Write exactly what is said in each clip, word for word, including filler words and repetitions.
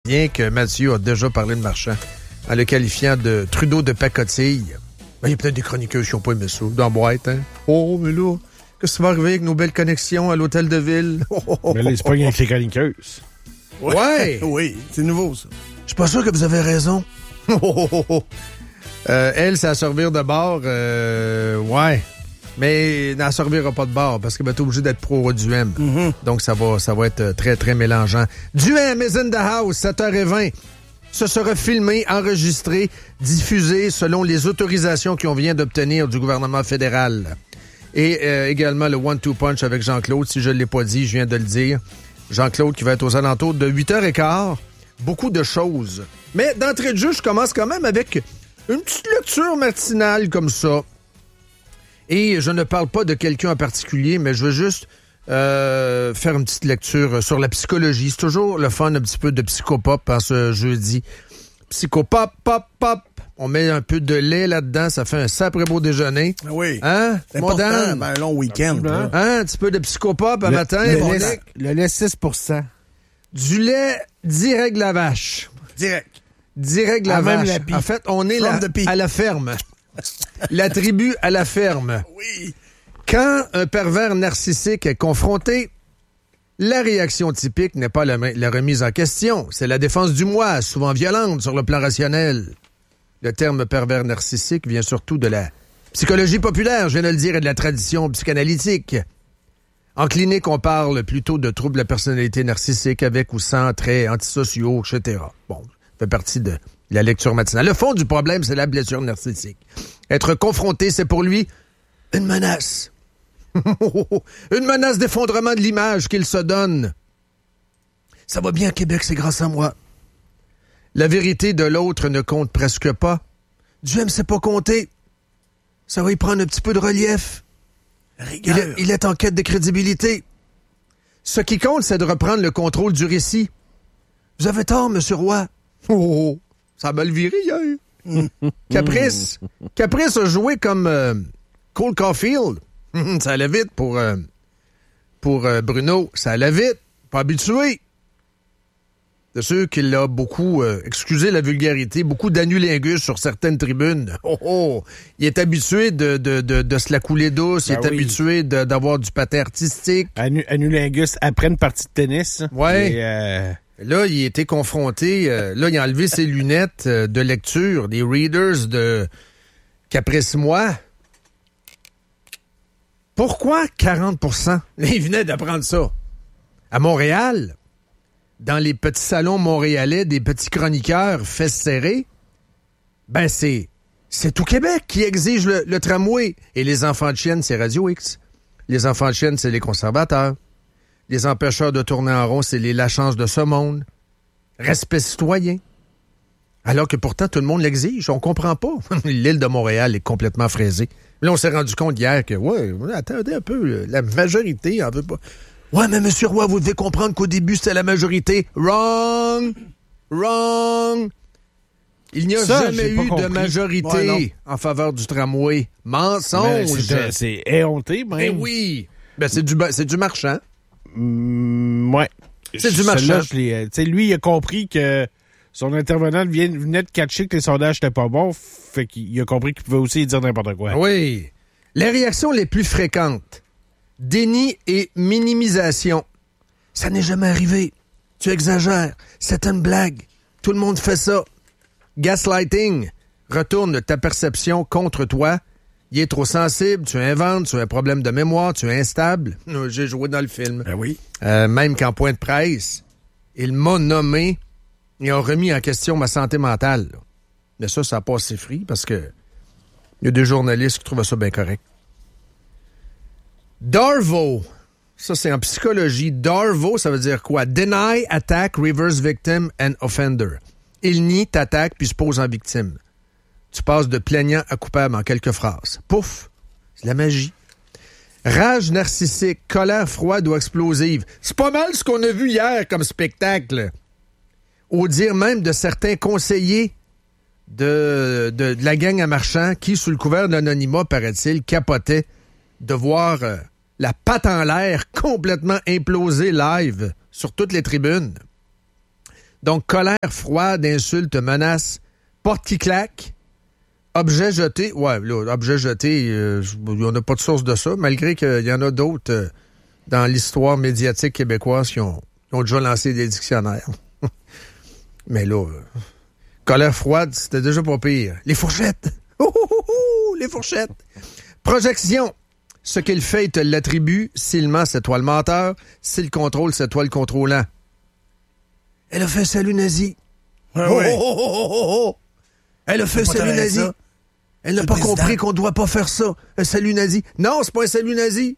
bien que Mathieu a déjà parlé de Marchand en le qualifiant de Trudeau de pacotille. Ben, il y a peut-être des chroniqueurs qui n'ont pas aimé ça, dans la boîte, hein. Oh, mais là, qu'est-ce qui va arriver avec nos belles connexions à l'hôtel de ville? Oh, oh, oh, mais là, c'est pas avec les chroniqueuses. Ouais! Oui, c'est nouveau, ça. Je suis pas sûr que vous avez raison. Oh, oh, oh, oh. Euh, elle, c'est à servir de bord. Euh, ouais. Mais elle ne servira pas de bord parce que ben, t'es obligé d'être pro du M. Mm-hmm. Donc, ça va, ça va être très, très mélangeant. Du M is in the house, sept heures vingt. Ce sera filmé, enregistré, diffusé selon les autorisations qu'on vient d'obtenir du gouvernement fédéral. Et euh, également le one two punch avec Jean-Claude. Si je ne l'ai pas dit, je viens de le dire. Jean-Claude qui va être aux alentours de huit heures quinze. Beaucoup de choses. Mais d'entrée de jeu, je commence quand même avec une petite lecture matinale comme ça. Et je ne parle pas de quelqu'un en particulier, mais je veux juste euh, faire une petite lecture sur la psychologie. C'est toujours le fun, un petit peu de psychopop en ce jeudi. Psychopop, pop, pop. On met un peu de lait là-dedans, ça fait un sacré beau déjeuner. Oui. Hein? C'est important, Moderne. ben, un long week-end. Hein? Un petit peu de psychopop à Le, matin. le, mon lait, Nick. le lait six pour cent. Du lait direct de la vache. Direct. Direct de la Ah, même vache. la pie. En fait, on est From la, the pea. à la ferme. La tribu à la ferme. Oui. Quand un pervers narcissique est confronté, la réaction typique n'est pas la, la remise en question. C'est la défense du moi, souvent violente sur le plan rationnel. Le terme pervers narcissique vient surtout de la psychologie populaire, je viens de le dire, et de la tradition psychanalytique. En clinique, on parle plutôt de troubles de la personnalité narcissique avec ou sans traits antisociaux, et cetera. Bon, ça fait partie de la lecture matinale. Le fond du problème, c'est la blessure narcissique. Être confronté, c'est pour lui une menace. Une menace d'effondrement de l'image qu'il se donne. Ça va bien à Québec, c'est grâce à moi. La vérité de l'autre ne compte presque pas. Dieu ne sait pas compter. Ça va y prendre un petit peu de relief. Il est, il est en quête de crédibilité. Ce qui compte, c'est de reprendre le contrôle du récit. Vous avez tort, Monsieur Roy. Oh, ça a mal viré hier. Caprice. Caprice a joué comme euh, Cole Caulfield. Ça allait vite pour, euh, pour euh, Bruno. Ça allait vite. Pas habitué. C'est sûr qu'il a beaucoup, euh, excusez la vulgarité, beaucoup d'anulingus sur certaines tribunes. Oh, oh. Il est habitué de, de, de, de se la couler douce. Ben il est oui. habitué de, d'avoir du patin artistique. Anu- Anulingus après une partie de tennis. Ouais. Et, euh, Là, il a été confronté. Euh, là, il a enlevé ses lunettes euh, de lecture, des readers de Caprice-moi. Pourquoi quarante pour cent? Il venait d'apprendre ça. À Montréal, dans les petits salons montréalais, des petits chroniqueurs fesses serrées, ben c'est, c'est tout Québec qui exige le, le tramway. Et les enfants de chienne, c'est Radio X. Les enfants de chienne, c'est les conservateurs. Les empêcheurs de tourner en rond, c'est les la chance de ce monde. Respect citoyen. Alors que pourtant, tout le monde l'exige. On comprend pas. L'île de Montréal est complètement fraisée. Là, on s'est rendu compte hier que, ouais, attendez un peu, la majorité en veut pas. Ouais, mais monsieur Roy, vous devez comprendre qu'au début, c'était la majorité. Wrong! Wrong! Il n'y a Ça, jamais j'ai pas eu compris. de majorité Ouais, en faveur du tramway. Mensonge! ben, c'est, c'est éhonté, même. Ben oui! Ben, c'est du, c'est du marchand. Mm, ouais. C'est du Celle-là, marchand. je l'ai, euh, tu sais, lui, il a compris que son intervenant vient- venait de catcher que les sondages n'étaient pas bons, fait qu'il a compris qu'il pouvait aussi dire n'importe quoi. Oui. Les réactions les plus fréquentes. Déni et minimisation. Ça n'est jamais arrivé. Tu exagères. C'est une blague. Tout le monde fait ça. Gaslighting. Retourne ta perception contre toi. Il est trop sensible, tu inventes, tu as un problème de mémoire, tu es instable. J'ai joué dans le film. Ben oui. Euh, même qu'en point de presse, il m'a nommé et a remis en question ma santé mentale. Là. Mais ça, ça a passé free parce que il y a des journalistes qui trouvent ça bien correct. Darvo. Ça, c'est en psychologie. Darvo, ça veut dire quoi? Deny, attack, reverse victim and offender. Il nie, t'attaque, puis se pose en victime. Tu passes de plaignant à coupable en quelques phrases. Pouf! C'est la magie. Rage narcissique, colère froide ou explosive. C'est pas mal ce qu'on a vu hier comme spectacle. Au dire même de certains conseillers de, de, de la gang à marchand qui, sous le couvert de l'anonymat, paraît-il, capotaient de voir euh, la patte en l'air complètement implosée live sur toutes les tribunes. Donc, colère froide, insulte, menace, porte qui claque, objet jeté. Ouais, là, objet jeté, euh, on n'a pas de source de ça, malgré qu'il y en a d'autres euh, dans l'histoire médiatique québécoise qui ont, qui ont déjà lancé des dictionnaires. Mais là, euh, colère froide, c'était déjà pas pire. Les fourchettes! Oh, oh, oh, oh, les fourchettes! Projection. Ce qu'il fait, il te l'attribue. S'il ment, c'est toi le menteur. S'il contrôle, c'est toi le contrôlant. Elle a fait salut nazi. Ah oh, oui. oh, oh, oh, oh, oh. Elle a fait salut nazi. Ça. Elle n'a pas président. compris qu'on ne doit pas faire ça. Un salut nazi. Non, c'est pas un salut nazi.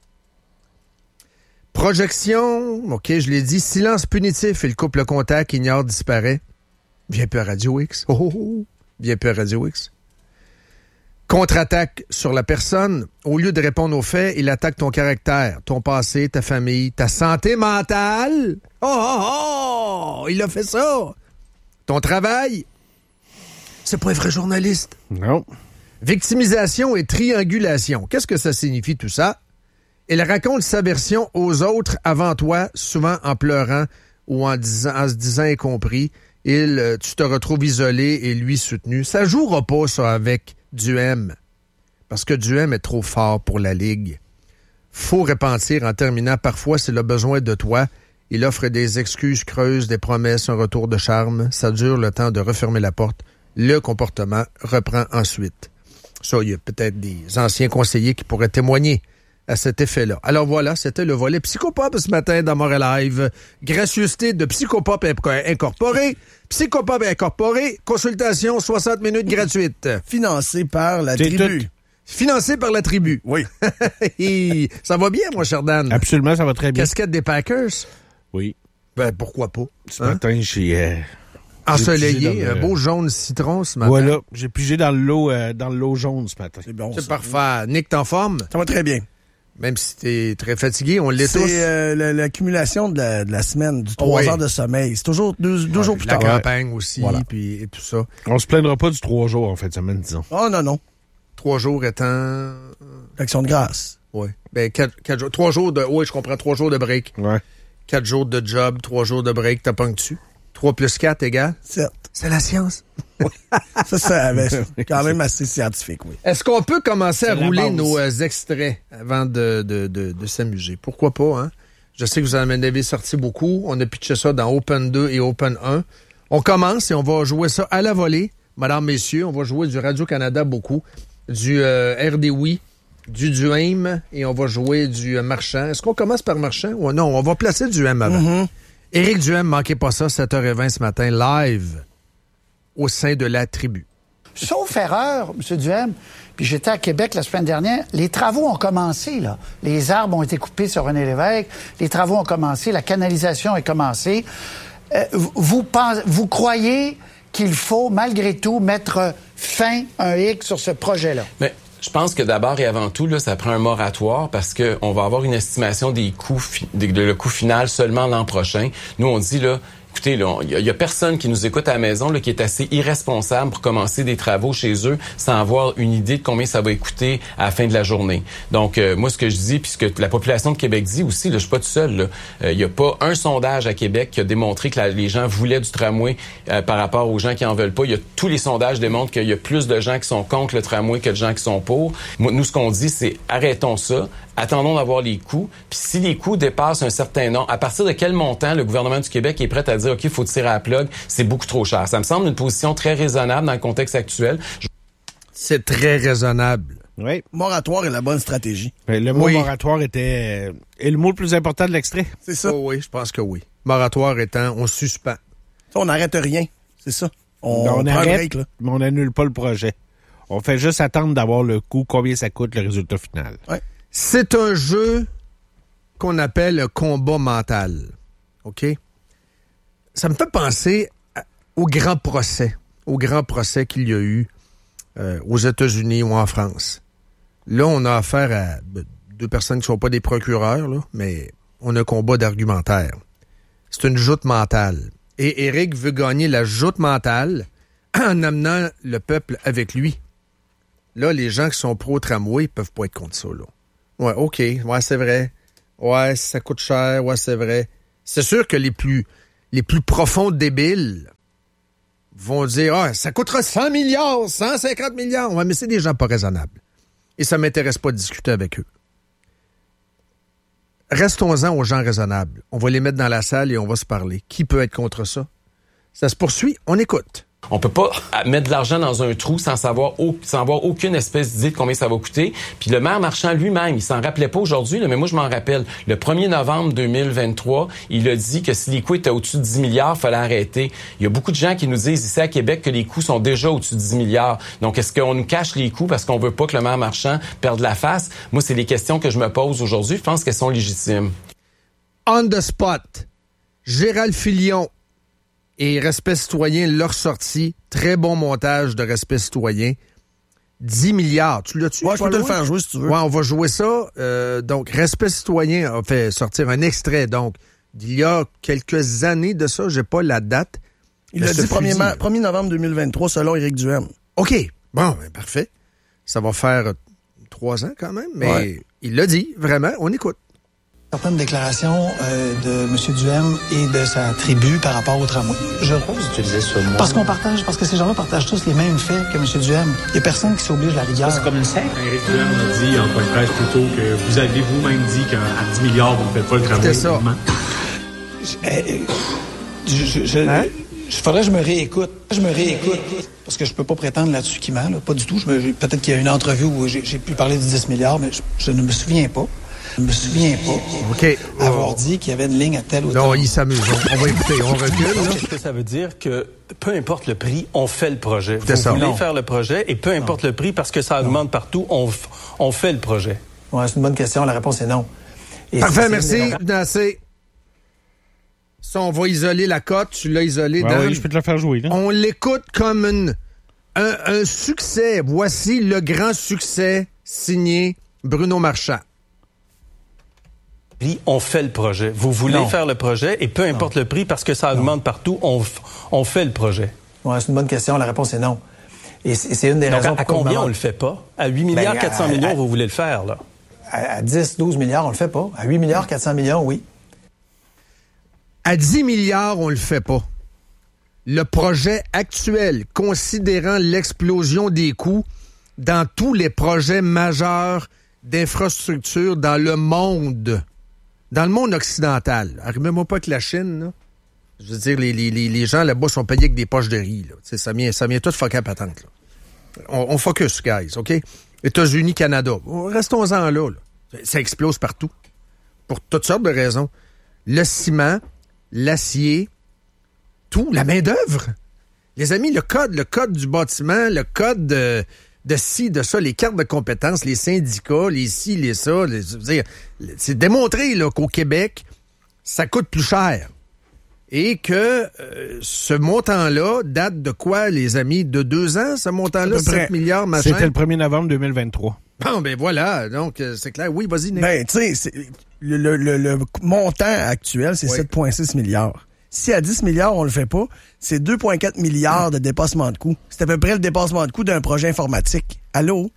Projection. OK, je l'ai dit. Silence punitif. Il coupe le contact, ignore, disparaît. Viens plus à Radio X. Oh, oh, oh. Viens plus à Radio X. Contre-attaque sur la personne. Au lieu de répondre aux faits, il attaque ton caractère, ton passé, ta famille, ta santé mentale. Oh, oh, oh! Il a fait ça! Ton travail. C'est pas un vrai journaliste. Non. Victimisation et triangulation. Qu'est-ce que ça signifie tout ça? Il raconte sa version aux autres avant toi, souvent en pleurant ou en, disant, en se disant incompris. Il, tu te retrouves isolé et lui soutenu. Ça jouera pas, ça, avec Duhem. Parce que Duhem est trop fort pour la Ligue. Faut repentir en terminant. Parfois, s'il a besoin de toi, il offre des excuses creuses, des promesses, un retour de charme. Ça dure le temps de refermer la porte. Le comportement reprend ensuite. Ça, il y a peut-être des anciens conseillers qui pourraient témoigner à cet effet-là. Alors voilà, c'était le volet Psychopop ce matin dans Montréal Live. Gracieuseté de Psychopop Incorporé. Psychopop Incorporé, consultation soixante minutes gratuite. Financé par la C'est tribu. tout. Financé par la tribu. Oui. Ça va bien, mon cher Dan? Absolument, ça va très bien. Casquette des Packers? Oui. Ben, pourquoi pas? Ce Hein? matin, j'ai... Euh, Ensoleillé, j'ai un le... beau jaune citron ce matin. Voilà, j'ai pigé dans l'eau euh, dans l'eau jaune ce matin. C'est bon. C'est ça. parfait. Nick, t'es en forme? Ça va très bien. Même si t'es très fatigué, on l'est tous. C'est euh, la- l'accumulation de la, de la semaine, du trois Oui. heures de sommeil. C'est toujours deux, deux Ouais, jours plus la tard. campagne aussi, Voilà. puis et tout ça. On se plaindra pas du trois jours en fin de semaine, disons. Oh non, non. Trois jours étant... L'action de grâce. Oui. Ben, quatre, quatre jours. Trois jours de... Oui, je comprends. Trois jours de break. Ouais. Quatre jours de job, trois jours de break, t'as ponctu. Trois plus quatre égale? Sept. C'est la science. Ça, ça ben, c'est quand même assez scientifique, oui. Est-ce qu'on peut commencer à C'est la rouler base. nos euh, extraits avant de, de, de, de s'amuser? Pourquoi pas, hein? Je sais que vous en avez sorti beaucoup. On a pitché ça dans Open deux et Open un. On commence et on va jouer ça à la volée. Madame, messieurs, on va jouer du Radio-Canada beaucoup, du euh, R D W I, du Duhem et on va jouer du euh, Marchand. Est-ce qu'on commence par Marchand? Ou non, on va placer Duhem avant. Mm-hmm. Éric Duhem, manquez pas ça, sept heures vingt ce matin, live au sein de la tribu. Sauf erreur, M. Duhem, puis j'étais à Québec la semaine dernière, les travaux ont commencé, là. Les arbres ont été coupés sur René Lévesque, les travaux ont commencé, la canalisation est commencée. Euh, vous, pensez, vous croyez qu'il faut, malgré tout, mettre fin, un hic sur ce projet-là? Mais je pense que d'abord et avant tout, là, ça prend un moratoire parce qu'on va avoir une estimation des coûts, fi- de, de le coût final seulement l'an prochain. Nous, on dit, là, écoutez, il y, y a personne qui nous écoute à la maison là, qui est assez irresponsable pour commencer des travaux chez eux sans avoir une idée de combien ça va coûter à la fin de la journée. Donc, euh, moi, ce que je dis, puis ce que la population de Québec dit aussi, là, je suis pas tout seul. Il euh, n'y a pas un sondage à Québec qui a démontré que la, les gens voulaient du tramway euh, par rapport aux gens qui en veulent pas. Il y a tous les sondages démontrent qu'il y a plus de gens qui sont contre le tramway que de gens qui sont pour. Moi, nous, ce qu'on dit, c'est arrêtons ça. Attendons d'avoir les coûts. Puis si les coûts dépassent un certain nombre, à partir de quel montant le gouvernement du Québec est prêt à dire, OK, il faut tirer à la plug, c'est beaucoup trop cher. Ça me semble une position très raisonnable dans le contexte actuel. Je... C'est très raisonnable. Oui. Moratoire est la bonne stratégie. Ben, le mot Oui. moratoire était euh, est le mot le plus important de l'extrait. C'est ça. Oh oui, je pense que oui. Moratoire étant, on suspend. Ça, on n'arrête rien. C'est ça. On, Ben, on prend un arrête, break, là. mais on annule pas le projet. On fait juste attendre d'avoir le coût, combien ça coûte, le résultat final. Ouais. C'est un jeu qu'on appelle combat mental. OK? Ça me fait penser à- au grand procès, au grand procès qu'il y a eu euh, aux États-Unis ou en France. Là, on a affaire à ben, deux personnes qui ne sont pas des procureurs, là, mais on a un combat d'argumentaire. C'est une joute mentale. Et Éric veut gagner la joute mentale en amenant le peuple avec lui. Là, les gens qui sont pro-tramway peuvent pas être contre ça, là. Ouais, OK. Ouais, c'est vrai. Ouais, ça coûte cher. Ouais, c'est vrai. C'est sûr que les plus les plus profonds débiles vont dire « Ah, ça coûtera cent milliards, cent cinquante milliards. » Ouais, mais c'est des gens pas raisonnables. Et ça ne m'intéresse pas de discuter avec eux. Restons-en aux gens raisonnables. On va les mettre dans la salle et on va se parler. Qui peut être contre ça? Ça se poursuit, on écoute. On peut pas mettre de l'argent dans un trou sans savoir au, sans avoir aucune espèce d'idée de combien ça va coûter. Puis le maire Marchand lui-même, il s'en rappelait pas aujourd'hui, là, mais moi je m'en rappelle. Le premier novembre deux mille vingt-trois, il a dit que si les coûts étaient au-dessus de dix milliards, il fallait arrêter. Il y a beaucoup de gens qui nous disent ici à Québec que les coûts sont déjà au-dessus de dix milliards. Donc est-ce qu'on nous cache les coûts parce qu'on veut pas que le maire Marchand perde la face? Moi, c'est les questions que je me pose aujourd'hui. Je pense qu'elles sont légitimes. On the spot, Gérald Filion et Respect citoyen, leur sortie, très bon montage de Respect citoyen. dix milliards. Tu l'as-tu? Ouais, je peux te le faire jouer si tu veux. Ouais, on va jouer ça. Euh, donc, Respect citoyen a fait sortir un extrait. Donc, d'il y a quelques années de ça, j'ai pas la date. Il a dit premier, ma- premier novembre deux mille vingt-trois, selon Éric Duhem. OK. Bon, ben, parfait. Ça va faire euh, trois ans quand même, mais ouais. Il l'a dit, vraiment. On écoute. Certaines déclarations euh, de M. Duhem et de sa tribu par rapport au tramway. Je pose utiliser ce mot. Parce qu'on partage, parce que ces gens-là partagent tous les mêmes faits que M. Duhem. Il n'y a personne qui s'oblige à la rigueur. C'est comme une secte. Éric Duhem a dit en point de presse plus tôt que vous avez vous-même dit qu'à dix milliards, vous ne faites pas le tramway. C'était ça. Je, je, je, hein? je, faudrait que je me réécoute. Je me réécoute. Parce que je peux pas prétendre là-dessus qu'il ment. Là. Pas du tout. Je me, peut-être qu'il y a une entrevue où j'ai, j'ai pu parler de dix milliards, mais je, je ne me souviens pas. Je me souviens pas okay. avoir dit qu'il y avait une ligne à tel ou tel. Non, il s'amuse. On, on va écouter, on recule. Là. Est-ce que ça veut dire que peu importe le prix, on fait le projet? C'est Vous ça. voulez Non. faire le projet et peu importe non. le prix, parce que ça augmente non. partout, on, on fait le projet. Oui, c'est une bonne question. La réponse est non. Et Parfait, c'est, merci. c'est Assez. Ça, on va isoler la cote. Tu l'as isolée. Ouais, dans... Oui, je peux te la faire jouer. Là. On l'écoute comme une, un, un succès. Voici le grand succès signé Bruno Marchand. On fait le projet. Vous voulez non. faire le projet et peu importe non. le prix, parce que ça augmente non. partout, on, on fait le projet. Oui, c'est une bonne question. La réponse est non. Et c'est, c'est une des Donc, raisons à, à combien on le fait pas? À huit milliards quatre cents millions, à, vous voulez le faire, là? À, à dix, douze milliards, on le fait pas. À huit milliards quatre cents millions, oui. À dix milliards, on le fait pas. Le projet actuel, considérant l'explosion des coûts dans tous les projets majeurs d'infrastructure dans le monde, dans le monde occidental. Arrivez-moi pas avec la Chine, là. Je veux dire, les, les, les gens là-bas sont payés avec des poches de riz, là. Tu sais, ça vient, ça vient tout fucker à patente, là. On, on focus, guys, OK? États-Unis, Canada. Restons-en là, là. Ça explose partout. Pour toutes sortes de raisons. Le ciment, l'acier, tout, la main-d'œuvre. Les amis, le code, le code du bâtiment, le code de, de ci, de ça, les cartes de compétences, les syndicats, les ci, les ça. Les, je veux dire, c'est démontré là, qu'au Québec, ça coûte plus cher. Et que euh, ce montant-là date de quoi, les amis? De deux ans, ce montant-là, sept milliards, machin? C'était le premier novembre deux mille vingt-trois. Bon, ben voilà, donc euh, c'est clair. Oui, vas-y, Nick. Ben, tu sais, le, le, le, le montant actuel, c'est oui. sept virgule six milliards. Si à dix milliards, on le fait pas, c'est deux virgule quatre milliards de dépassement de coûts. C'est à peu près le dépassement de coûts d'un projet informatique. Allô?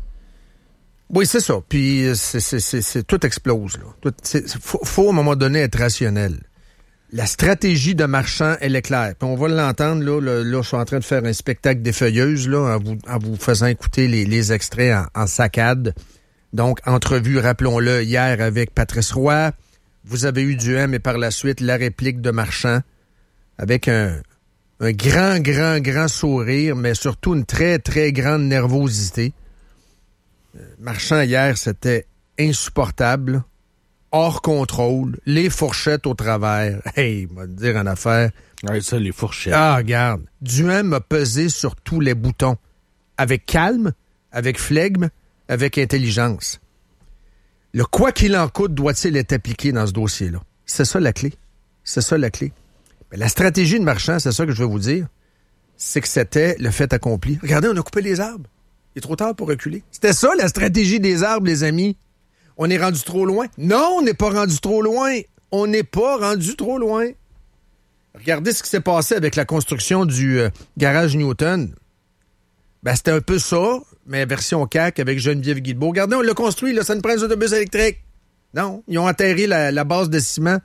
Oui, c'est ça. Puis, c'est, c'est, c'est, c'est, tout explose, là. Tout, c'est, faut, faut, à un moment donné, être rationnel. La stratégie de Marchand, elle est claire. Puis on va l'entendre, là, là, là, je suis en train de faire un spectacle d'effeuilleuse, là, en vous, en vous faisant écouter les, les extraits en, en saccade. Donc, entrevue, rappelons-le, hier avec Patrice Roy. Vous avez eu Duhem et par la suite la réplique de Marchand avec un, un grand, grand, grand sourire, mais surtout une très, très grande nervosité. Marchand, hier, c'était insupportable. Hors contrôle, les fourchettes au travers. Hey, on va te dire en affaire. Ouais, ça, les fourchettes. Ah, regarde. Duhem a pesé sur tous les boutons. Avec calme, avec flegme, avec intelligence. Le quoi qu'il en coûte doit-il être appliqué dans ce dossier-là? C'est ça la clé. C'est ça la clé. Mais la stratégie de Marchand, c'est ça que je veux vous dire, c'est que c'était le fait accompli. Regardez, on a coupé les arbres. Il est trop tard pour reculer. C'était ça la stratégie des arbres, les amis. On est rendu trop loin? Non, on n'est pas rendu trop loin. On n'est pas rendu trop loin. Regardez ce qui s'est passé avec la construction du euh, garage Newton. Ben, c'était un peu ça, mais version C A Q avec Geneviève Guilbeault. Regardez, on l'a construit, là, ça nous prend des autobus électriques. Non, ils ont enterré la, la base de ciment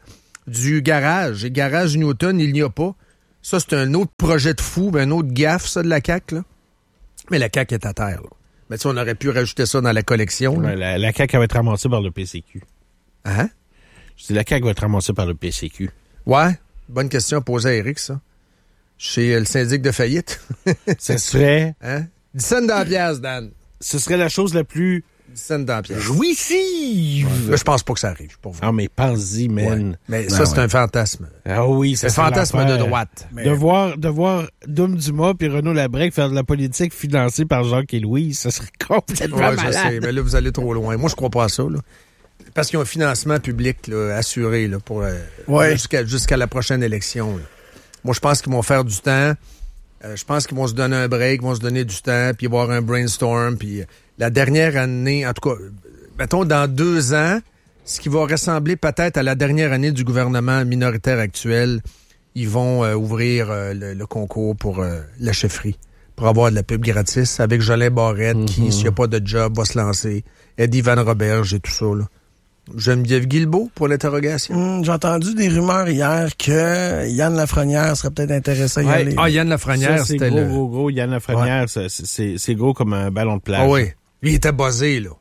du garage. Et garage Newton, il n'y a pas. Ça, c'est un autre projet de fou, un autre gaffe, ça, de la C A Q, là. Mais la C A Q est à terre, là. Mais tu sais, on aurait pu rajouter ça dans la collection. Ouais, la, la C A Q va être ramassée par le P C Q. Hein? Je dis, la C A Q va être ramassée par le P C Q. Ouais. Bonne question à poser à Eric, ça. Chez le syndic de faillite. Ce serait... Hein? dix cents dans la pièce, Dan. Ce serait la chose la plus... dix cents dans la pièce. Jouissive! Ouais, mais je pense pas que ça arrive, pour vous. Ah, mais pense-y, man. Ouais. Mais Ben ça, c'est ouais. un fantasme. Ah oui, c'est un fantasme de droite. Mais... De voir, de voir Dom Dumas puis Renaud Labrec faire de la politique financée par Jacques et Louise, ça serait complètement ouais, malade. Je sais, mais là, vous allez trop loin. Moi, je crois pas à ça, là. Parce qu'ils ont un financement public là, assuré là, pour euh, ouais. jusqu'à, jusqu'à la prochaine élection. Là. Moi, je pense qu'ils vont faire du temps. Euh, je pense qu'ils vont se donner un break, vont se donner du temps, puis avoir un brainstorm. Puis euh, la dernière année, en tout cas, mettons, dans deux ans, ce qui va ressembler peut-être à la dernière année du gouvernement minoritaire actuel, ils vont euh, ouvrir euh, le, le concours pour euh, la chefferie, pour avoir de la pub gratis, avec Jolin Barrette, mm-hmm. qui, s'il n'y a pas de job, va se lancer. Eddie Van Roberge et tout ça, là. Geneviève Guilbeault pour l'interrogation. Mmh, j'ai entendu des rumeurs hier que Yann Lafrenière serait peut-être intéressé à y ouais. aller. Ah, Yann Lafrenière, ça, c'est c'était gros, le... gros, gros. Yann Lafrenière, ouais. c'est, c'est, c'est gros comme un ballon de plage. Ah oui. Lui, il était buzzé, là.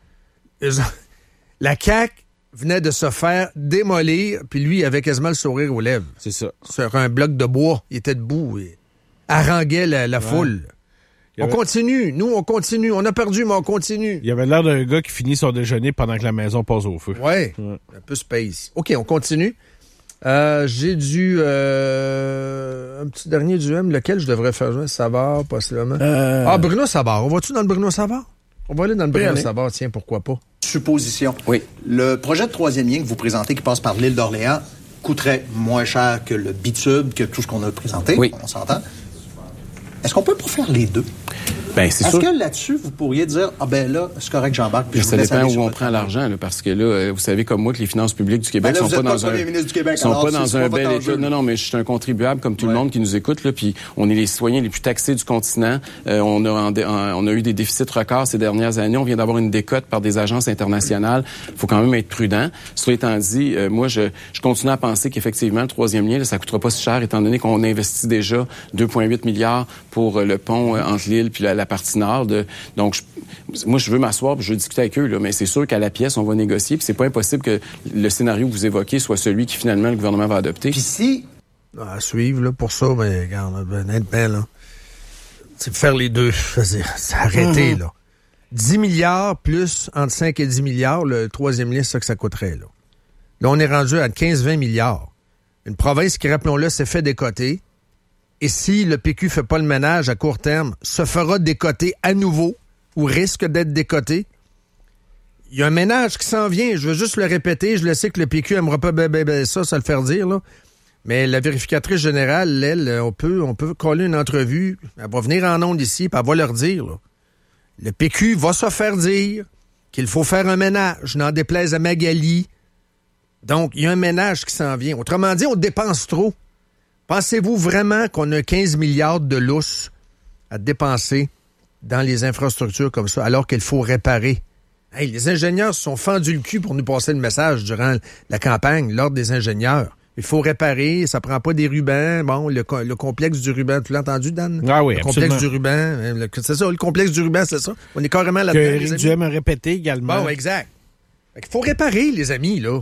La C A Q venait de se faire démolir, puis lui, il avait quasiment le sourire aux lèvres. C'est ça. Sur un bloc de bois. Il était debout. Il haranguait la, la ouais. foule. On avait... continue. Nous, on continue. On a perdu, mais on continue. Il avait l'air d'un gars qui finit son déjeuner pendant que la maison passe au feu. Ouais. ouais. Un peu space. OK, on continue. Euh, j'ai du... Euh, un petit dernier du M. Lequel je devrais faire jouer? Savard, possiblement. Euh... Ah, Bruno Savard. On va-tu dans le Bruno Savard? On va aller dans le Bruno Savard. Tiens, pourquoi pas? Supposition. Oui. Le projet de troisième lien que vous présentez qui passe par l'île d'Orléans coûterait moins cher que le bitube, que tout ce qu'on a présenté. Oui. On s'entend. Est-ce qu'on peut pas faire les deux? Ben, c'est Est-ce sûr. que là-dessus, vous pourriez dire, ah ben là, c'est correct, j'embarque, puis je ça vous laisse dépend aller où on votre prend l'argent, là, parce que là, vous savez comme moi que les finances publiques du Québec ben là, sont pas dans pas un, du Québec, sont alors, pas dans un bel état. Enjeu. Non, non, mais je suis un contribuable comme tout ouais. le monde qui nous écoute, là, puis on est les citoyens les plus taxés du continent. Euh, on a, en, en, on a eu des déficits records ces dernières années. On vient d'avoir une décote par des agences internationales. Il faut quand même être prudent. Cela étant dit, euh, moi, je, je continue à penser qu'effectivement, le troisième lien, là, ça coûtera pas si cher, étant donné qu'on investit déjà deux virgule huit milliards pour euh, le pont euh, entre l'île puis la, la partie nord. De, donc, je, moi, je veux m'asseoir puis je veux discuter avec eux, là, mais c'est sûr qu'à la pièce, on va négocier. Puis c'est pas impossible que le scénario que vous évoquez soit celui qui, finalement, le gouvernement va adopter. Puis si... À suivre, là, pour ça, ben, regarde, honnêtement, là, c'est faire les deux. C'est arrêter, mmh. là. dix milliards plus entre cinq et dix milliards, le troisième lien, c'est ça que ça coûterait, là. Là, on est rendu à quinze à vingt milliards. Une province qui, rappelons-le, s'est fait décoter. Et si le P Q fait pas le ménage à court terme, se fera décoter à nouveau ou risque d'être décoté. Il y a un ménage qui s'en vient. Je veux juste le répéter. Je le sais que le P Q aimera pas ben, ben, ben, ça, ça le faire dire, là. Mais la vérificatrice générale, elle, on peut, on peut coller une entrevue. Elle va venir en ondes ici, puis elle va leur dire, là. Le P Q va se faire dire qu'il faut faire un ménage, n'en déplaise à Magali. Donc, il y a un ménage qui s'en vient. Autrement dit, on dépense trop. Pensez-vous vraiment qu'on a quinze milliards de lousse à dépenser dans les infrastructures comme ça, alors qu'il faut réparer? Hey, les ingénieurs se sont fendus le cul pour nous passer le message durant la campagne, l'ordre des ingénieurs. Il faut réparer, ça prend pas des rubans. Bon, le, le complexe du ruban, tu l'as entendu, Dan? Ah oui, le absolument. complexe du ruban, le, c'est ça, le complexe du ruban, c'est ça? On est carrément là-dedans. Que Éric Duhem a répété également. Bon, exact. Il faut réparer, les amis, là.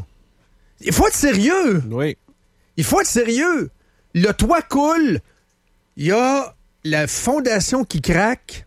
Il faut être sérieux. Oui. Il faut être sérieux. Le toit coule. Il y a la fondation qui craque.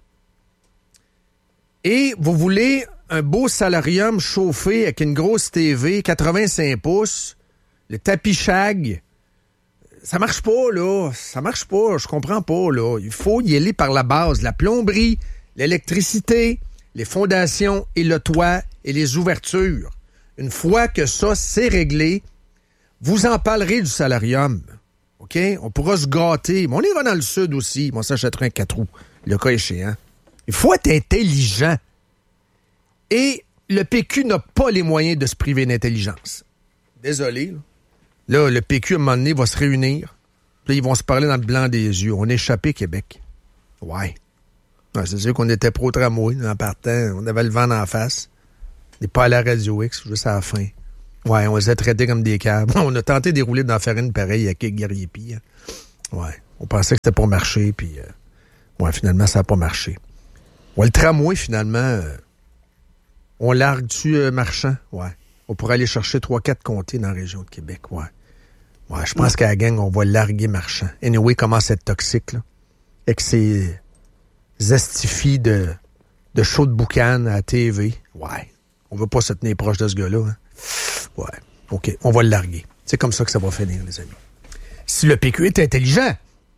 Et vous voulez un beau salarium chauffé avec une grosse T V, quatre-vingt-cinq pouces, le tapis shag. Ça marche pas, là. Ça marche pas. Je comprends pas, là. Il faut y aller par la base. La plomberie, l'électricité, les fondations et le toit et les ouvertures. Une fois que ça, c'est réglé, vous en parlerez du salarium. OK? On pourra se gâter. Mais on ira dans le sud aussi. On s'achètera un quatre roues, le cas échéant. Il faut être intelligent. Et le P Q n'a pas les moyens de se priver d'intelligence. Désolé. Là, là le P Q, à un moment donné, va se réunir. Puis là, ils vont se parler dans le blanc des yeux. On a échappé, Québec. Ouais. ouais c'est sûr qu'on était pro-tramway en partant. On avait le vent en face. On n'est pas à la Radio X, juste à la fin. Ouais, on les a traités comme des caves. On a tenté de dérouler dans la farine pareil à quelques guerriers pires. Ouais. On pensait que c'était pour marcher, puis euh, ouais, finalement, ça n'a pas marché. Ouais, le tramway, finalement, euh, on largue-tu euh, Marchand? Ouais. On pourrait aller chercher trois quatre comtés dans la région de Québec, ouais. Ouais, je pense qu'à la gang, on va larguer Marchand. Anyway, il commence à être toxique, là. Avec ses estifies de, de show de boucan à la T V. Ouais. On veut pas se tenir proche de ce gars-là, hein. Ouais, OK, on va le larguer. C'est comme ça que ça va finir, les amis. Si le P Q est intelligent,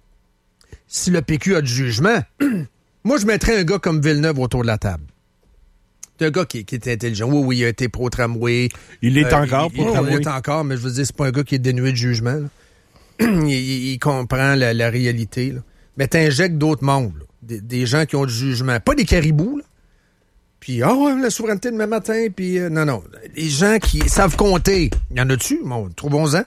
si le P Q a du jugement, moi, je mettrais un gars comme Villeneuve autour de la table. C'est un gars qui, qui est intelligent. Oui, oui, il a été pro-tramway. Il est euh, encore il, pro-tramway. Il est encore, mais je veux dire, c'est pas un gars qui est dénué de jugement. il, il, il comprend la, la réalité. Là. Mais t'injectes d'autres mondes. Là. Des, des gens qui ont du jugement. Pas des caribous, là. Puis, oh, la souveraineté demain matin, puis... Euh, non, non. Les gens qui savent compter, il y en a-tu? Bon, trouvons-en.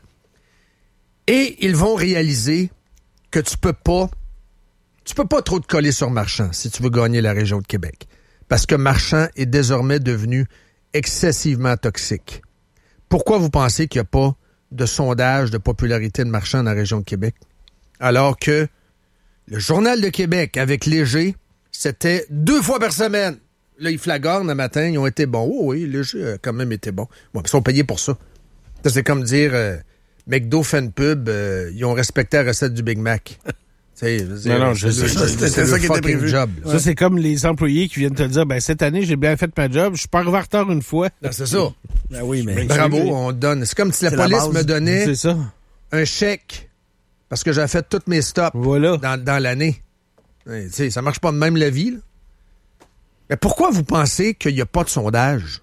Et ils vont réaliser que tu peux pas... Tu peux pas trop te coller sur Marchand si tu veux gagner la région de Québec. Parce que Marchand est désormais devenu excessivement toxique. Pourquoi vous pensez qu'il n'y a pas de sondage de popularité de Marchand dans la région de Québec? Alors que le Journal de Québec, avec Léger, c'était deux fois par semaine. Là, ils flagornent le matin, ils ont été bons. Oh oui, Léger a quand même été bon. Bon, ils sont payés pour ça. Ça, c'est comme dire, euh, McDo fait une pub, euh, ils ont respecté la recette du Big Mac. Dire, non, non, je sais. C'était ça qui était prévu. Job, ça, ouais. C'est comme les employés qui viennent te dire, ben cette année, j'ai bien fait ma job, je suis pas arrivé en retard une fois. Non, c'est ça. Ben oui, mais... Bravo, on donne. C'est comme si la c'est police la me donnait c'est ça. un chèque parce que j'avais fait tous mes stops voilà. dans, dans l'année. Ouais, tu sais, ça marche pas de même la vie, là. Mais pourquoi vous pensez qu'il n'y a pas de sondage?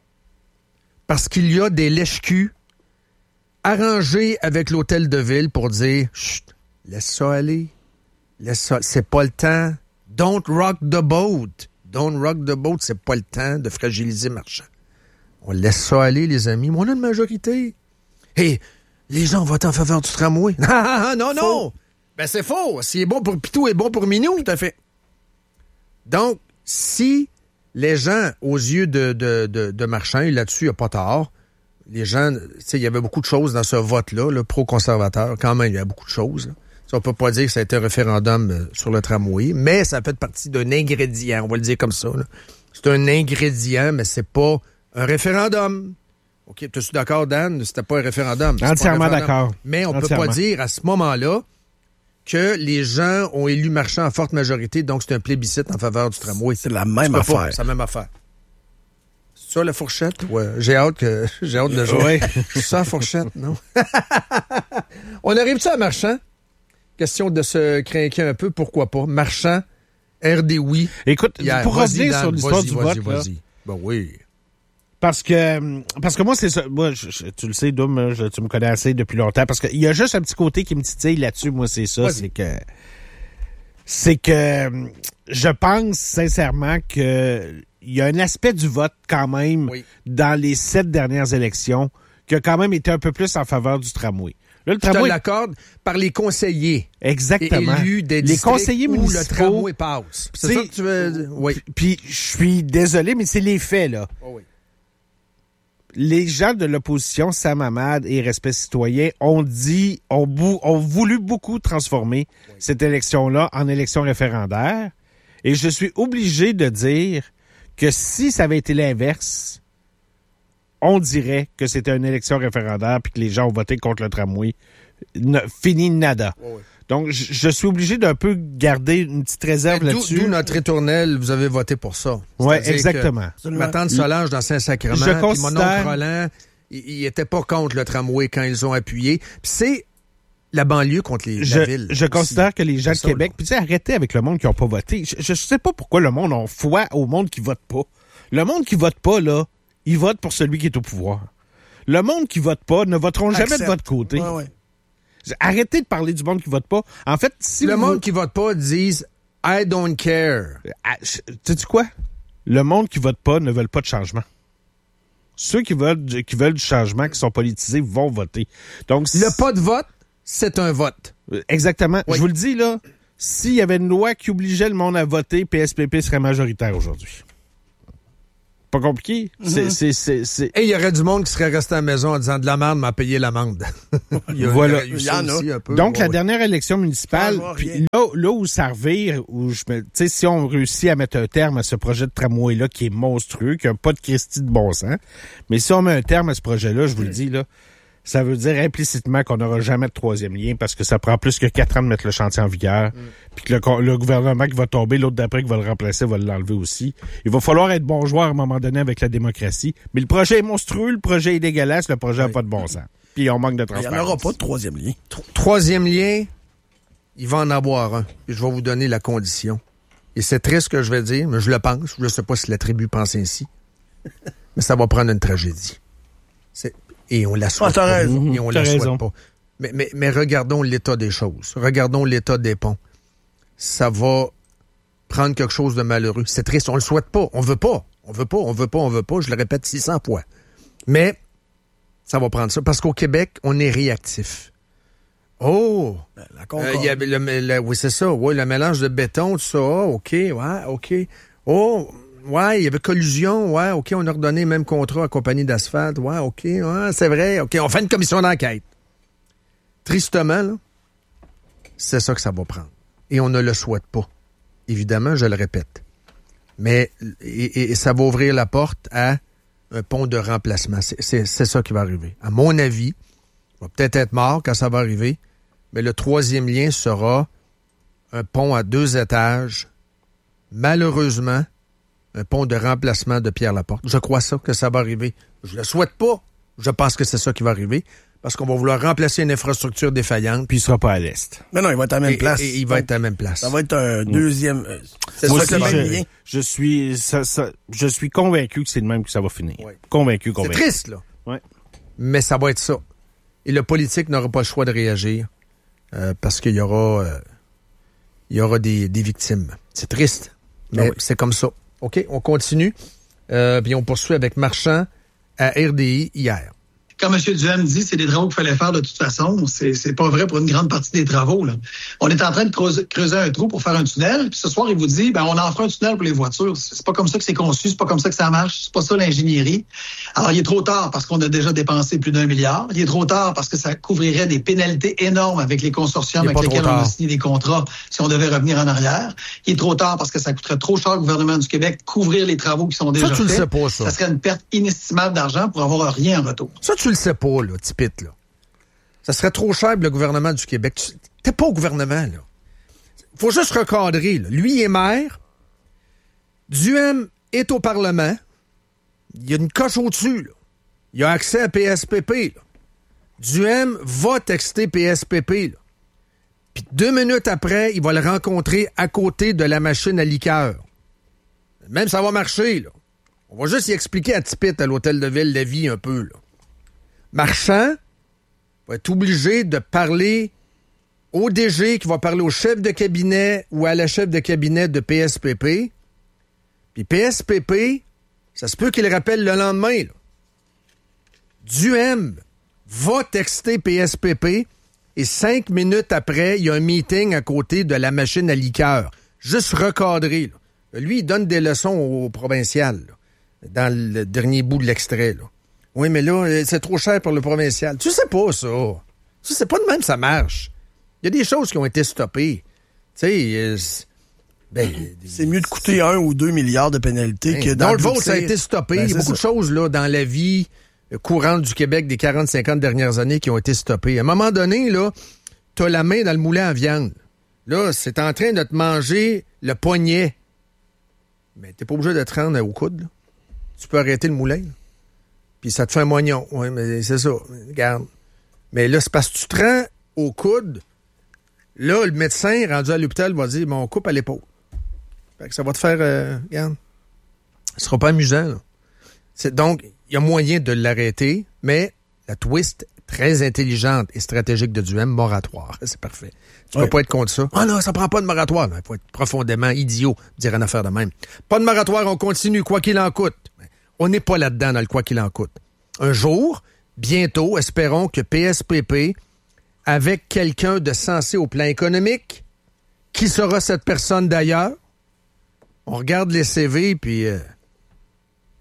Parce qu'il y a des lèche-culs arrangés avec l'hôtel de ville pour dire, chut, laisse ça aller. Laisse ça, c'est pas le temps. Don't rock the boat. Don't rock the boat, c'est pas le temps de fragiliser Marchand. On laisse ça aller, les amis, mais on a une majorité. Hé, les gens votent en faveur du tramway. Ah, non, non! Faux. Ben, c'est faux. S'il est bon pour Pitou, il est bon pour Minou. Tout à fait. Donc, si les gens, aux yeux de, de, de, de Marchand, et là-dessus, il n'y a pas tort, les gens, tu sais, il y avait beaucoup de choses dans ce vote-là, le pro-conservateur, quand même, il y a beaucoup de choses, là. Ça, on peut pas dire que ça a été un référendum sur le tramway, mais ça fait partie d'un ingrédient, on va le dire comme ça, là. C'est un ingrédient, mais c'est pas un référendum. OK, es-tu d'accord, Dan? C'était pas un référendum. Entièrement un référendum. d'accord. Mais on Entièrement. peut pas dire à ce moment-là que les gens ont élu Marchand en forte majorité, donc c'est un plébiscite en faveur du tramway. C'est la même affaire. Pas, c'est la même affaire. C'est ça, la fourchette? Ouais. J'ai hâte que j'ai hâte de jouer. C'est ça, la fourchette, non? On arrive-tu à Marchand? Question de se craquer un peu, pourquoi pas? Marchand, R D oui. Écoute, hier. pour Vas-y, revenir Dan, sur l'histoire vas-y, du vas-y, vote, là, vas-y. Ben oui. Parce que, parce que moi, c'est ça. Moi, je, je, tu le sais, Doom, je, tu me connais assez depuis longtemps. Parce qu'il y a juste un petit côté qui me titille là-dessus. Moi, c'est ça. Vas-y. C'est que, c'est que, je pense sincèrement que il y a un aspect du vote quand même Oui. dans les sept dernières élections qui a quand même été un peu plus en faveur du tramway. Là, le Je te tramway, l'accorde par les conseillers. exactement. Élus des les districts conseillers où municipaux. le tramway passe. C'est C'est- ça que tu veux dire? Oui. Puis, je suis désolé, mais c'est les faits, là. Oh oui. Les gens de l'opposition, Sam Hamad et Respect citoyen, ont dit, ont, bou- ont voulu beaucoup transformer oui. cette élection-là en élection référendaire. Et je suis obligé de dire que si ça avait été l'inverse, on dirait que c'était une élection référendaire puis que les gens ont voté contre le tramway. Ne, fini nada. Oui, oui. Donc, je, je suis obligé d'un peu garder une petite réserve D'où, là-dessus. d'où notre étournelle, vous avez voté pour ça. Oui, C'est-à-dire exactement. que Ma tante Solange dans Saint-Sacrement, Je puis mon considère- oncle Roland, il, il était pas contre le tramway quand ils ont appuyé. Puis c'est la banlieue contre les, Je, la ville. je aussi. considère que les gens de C'est ça, Québec, là. puis tu sais, arrêtez avec le monde qui n'a pas voté. Je, je sais pas pourquoi le monde a foi au monde qui vote pas. Le monde qui vote pas, là, il vote pour celui qui est au pouvoir. Le monde qui vote pas ne voteront jamais Accepte. de votre côté. Ouais, ouais. Arrêtez de parler du monde qui vote pas. En fait, si Le vous- monde qui vote pas disent « I don't care Ah, je- sais-tu quoi? Le monde qui vote pas ne veut pas de changement. Ceux qui veulent, du- qui veulent du changement, qui sont politisés, vont voter. Donc, ». Le pas de vote, c'est un vote. Exactement. Oui. Je vous le dis, là, s'il y avait une loi qui obligeait le monde à voter, P S P P serait majoritaire aujourd'hui. pas compliqué. Mm-hmm. C'est, c'est, c'est, c'est... Et il y aurait du monde qui serait resté à la maison en disant de la merde, m'a payé l'amende. il y a, voilà. Il y, a, il y en a. Un peu. Donc, ouais, la ouais. dernière élection municipale, puis là, là où ça revire, où je me, tu sais, si on réussit à mettre un terme à ce projet de tramway-là qui est monstrueux, qui n'a pas de Christie de bon sens, mais si on met un terme à ce projet-là, je vous le dis, là, ça veut dire implicitement qu'on n'aura jamais de troisième lien parce que ça prend plus que quatre ans de mettre le chantier en vigueur. Mm. Puis que le, le gouvernement qui va tomber, l'autre d'après qui va le remplacer va l'enlever aussi. Il va falloir être bon joueur à un moment donné avec la démocratie. Mais le projet est monstrueux, le projet est dégueulasse, le projet n'a oui. pas de bon sens. Puis on manque de transparence. Il n'y en aura pas de troisième lien. Tro- troisième lien, il va en avoir un. Puis je vais vous donner la condition. Et c'est triste ce que je vais dire, mais je le pense. Je ne sais pas si la tribu pense ainsi. Mais ça va prendre une tragédie. C'est... Et on la souhaite ah, pas. Raison. Et on t'as la souhaite raison. pas. Mais, mais, mais regardons l'état des choses. Regardons l'état des ponts. Ça va prendre quelque chose de malheureux. C'est triste, on le souhaite pas. On veut pas. On veut pas, on veut pas, on veut pas. Je le répète six cents fois. Mais ça va prendre ça. Parce qu'au Québec, on est réactif. Oh! La euh, y a le, le, oui, c'est ça. Oui, le mélange de béton, tout ça. Oh, OK, ouais, OK. Oh... Ouais, il y avait collusion, ouais, OK, on a redonné le même contrat à la compagnie d'asphalte, ouais, OK, ouais, c'est vrai, OK, on fait une commission d'enquête. Tristement, là, c'est ça que ça va prendre. Et on ne le souhaite pas. Évidemment, je le répète. Mais, et, et ça va ouvrir la porte à un pont de remplacement. C'est, c'est, c'est ça qui va arriver. À mon avis, on va peut-être être mort quand ça va arriver, mais le troisième lien sera un pont à deux étages, malheureusement, un pont de remplacement de Pierre Laporte. Je crois ça, que ça va arriver. Je le souhaite pas. Je pense que c'est ça qui va arriver. Parce qu'on va vouloir remplacer une infrastructure défaillante. Puis il sera pas à l'est. Mais non, il va être à la même et, place. Et, et il va être à la même place. Ça va être un deuxième... Mmh. C'est Moi ça aussi, que le je, lien. je suis ça, ça, je suis convaincu que c'est le même que ça va finir. Oui. Convaincu, convaincu. C'est triste, là. Ouais. Mais ça va être ça. Et le politique n'aura pas le choix de réagir euh, parce qu'il y aura, euh, il y aura des, des victimes. C'est triste, mais ah oui. c'est comme ça. OK, on continue. Euh, puis on poursuit avec Marchand à R D I hier. Quand M. Duhem dit que c'est des travaux qu'il fallait faire de toute façon, c'est, c'est pas vrai pour une grande partie des travaux. Là. On est en train de creuser, creuser un trou pour faire un tunnel, puis ce soir, il vous dit, ben on en fera un tunnel pour les voitures. C'est pas comme ça que c'est conçu, c'est pas comme ça que ça marche, c'est pas ça l'ingénierie. Alors, il est trop tard parce qu'on a déjà dépensé plus d'un milliard. Il est trop tard parce que ça couvrirait des pénalités énormes avec les consortiums avec lesquels on a signé des contrats si on devait revenir en arrière. Il est trop tard parce que ça coûterait trop cher au gouvernement du Québec couvrir les travaux qui sont déjà ça, tu faits. Le sais pas, ça. ça serait une perte inestimable d'argent pour avoir rien en retour. Ça, tu le sais pas, là, Tipit, là. Ça serait trop cher pour le gouvernement du Québec. Tu, t'es pas au gouvernement, là. Faut juste recadrer, là. Lui, il est maire. Duhem est au Parlement. Il y a une coche au-dessus, là. Il a accès à P S P P, là. Duhem va texter P S P P, là. Puis deux minutes après, il va le rencontrer à côté de la machine à liqueur. Même ça va marcher, là. On va juste y expliquer à Tipit, à l'hôtel de ville, la vie un peu, là. Marchand va être obligé de parler au D G qui va parler au chef de cabinet ou à la chef de cabinet de P S P P. Puis P S P P, ça se peut qu'il rappelle le lendemain. Là. Duhem va texter P S P P et cinq minutes après, il y a un meeting à côté de la machine à liqueur. Juste recadré. Là. Lui, il donne des leçons au provincial là, dans le dernier bout de l'extrait. Là. Oui, mais là, c'est trop cher pour le provincial. Tu sais pas ça. Tu sais pas de même ça marche. Il y a des choses qui ont été stoppées. Tu sais, euh, ben, c'est mieux de coûter un ou deux milliards de pénalités ben, que dans le vôtre, ça a été stoppé. Ben, il y a beaucoup ça. de choses là dans la vie courante du Québec des quarante cinquante dernières années qui ont été stoppées. À un moment donné, là, t'as la main dans le moulin à viande. Là, c'est en train de te manger le poignet. Mais t'es pas obligé de te rendre au coude. Là. Tu peux arrêter le moulin. Là. Puis ça te fait un moignon. Oui, mais c'est ça. Regarde. Mais là, c'est parce que tu te rends au coude. Là, le médecin rendu à l'hôpital va dire, bon, on coupe à l'épaule. Fait que ça va te faire, euh, regarde. Ce sera pas amusant, là. C'est, donc, il y a moyen de l'arrêter, mais la twist très intelligente et stratégique de Duhem, moratoire. C'est parfait. Tu ouais. peux pas être contre ça. Ah non, ça prend pas de moratoire. Il faut être profondément idiot de dire une affaire de même. Pas de moratoire, on continue, quoi qu'il en coûte. On n'est pas là-dedans dans le quoi qu'il en coûte. Un jour, bientôt, espérons que P S P P, avec quelqu'un de sensé au plan économique, qui sera cette personne d'ailleurs? On regarde les C V, puis euh,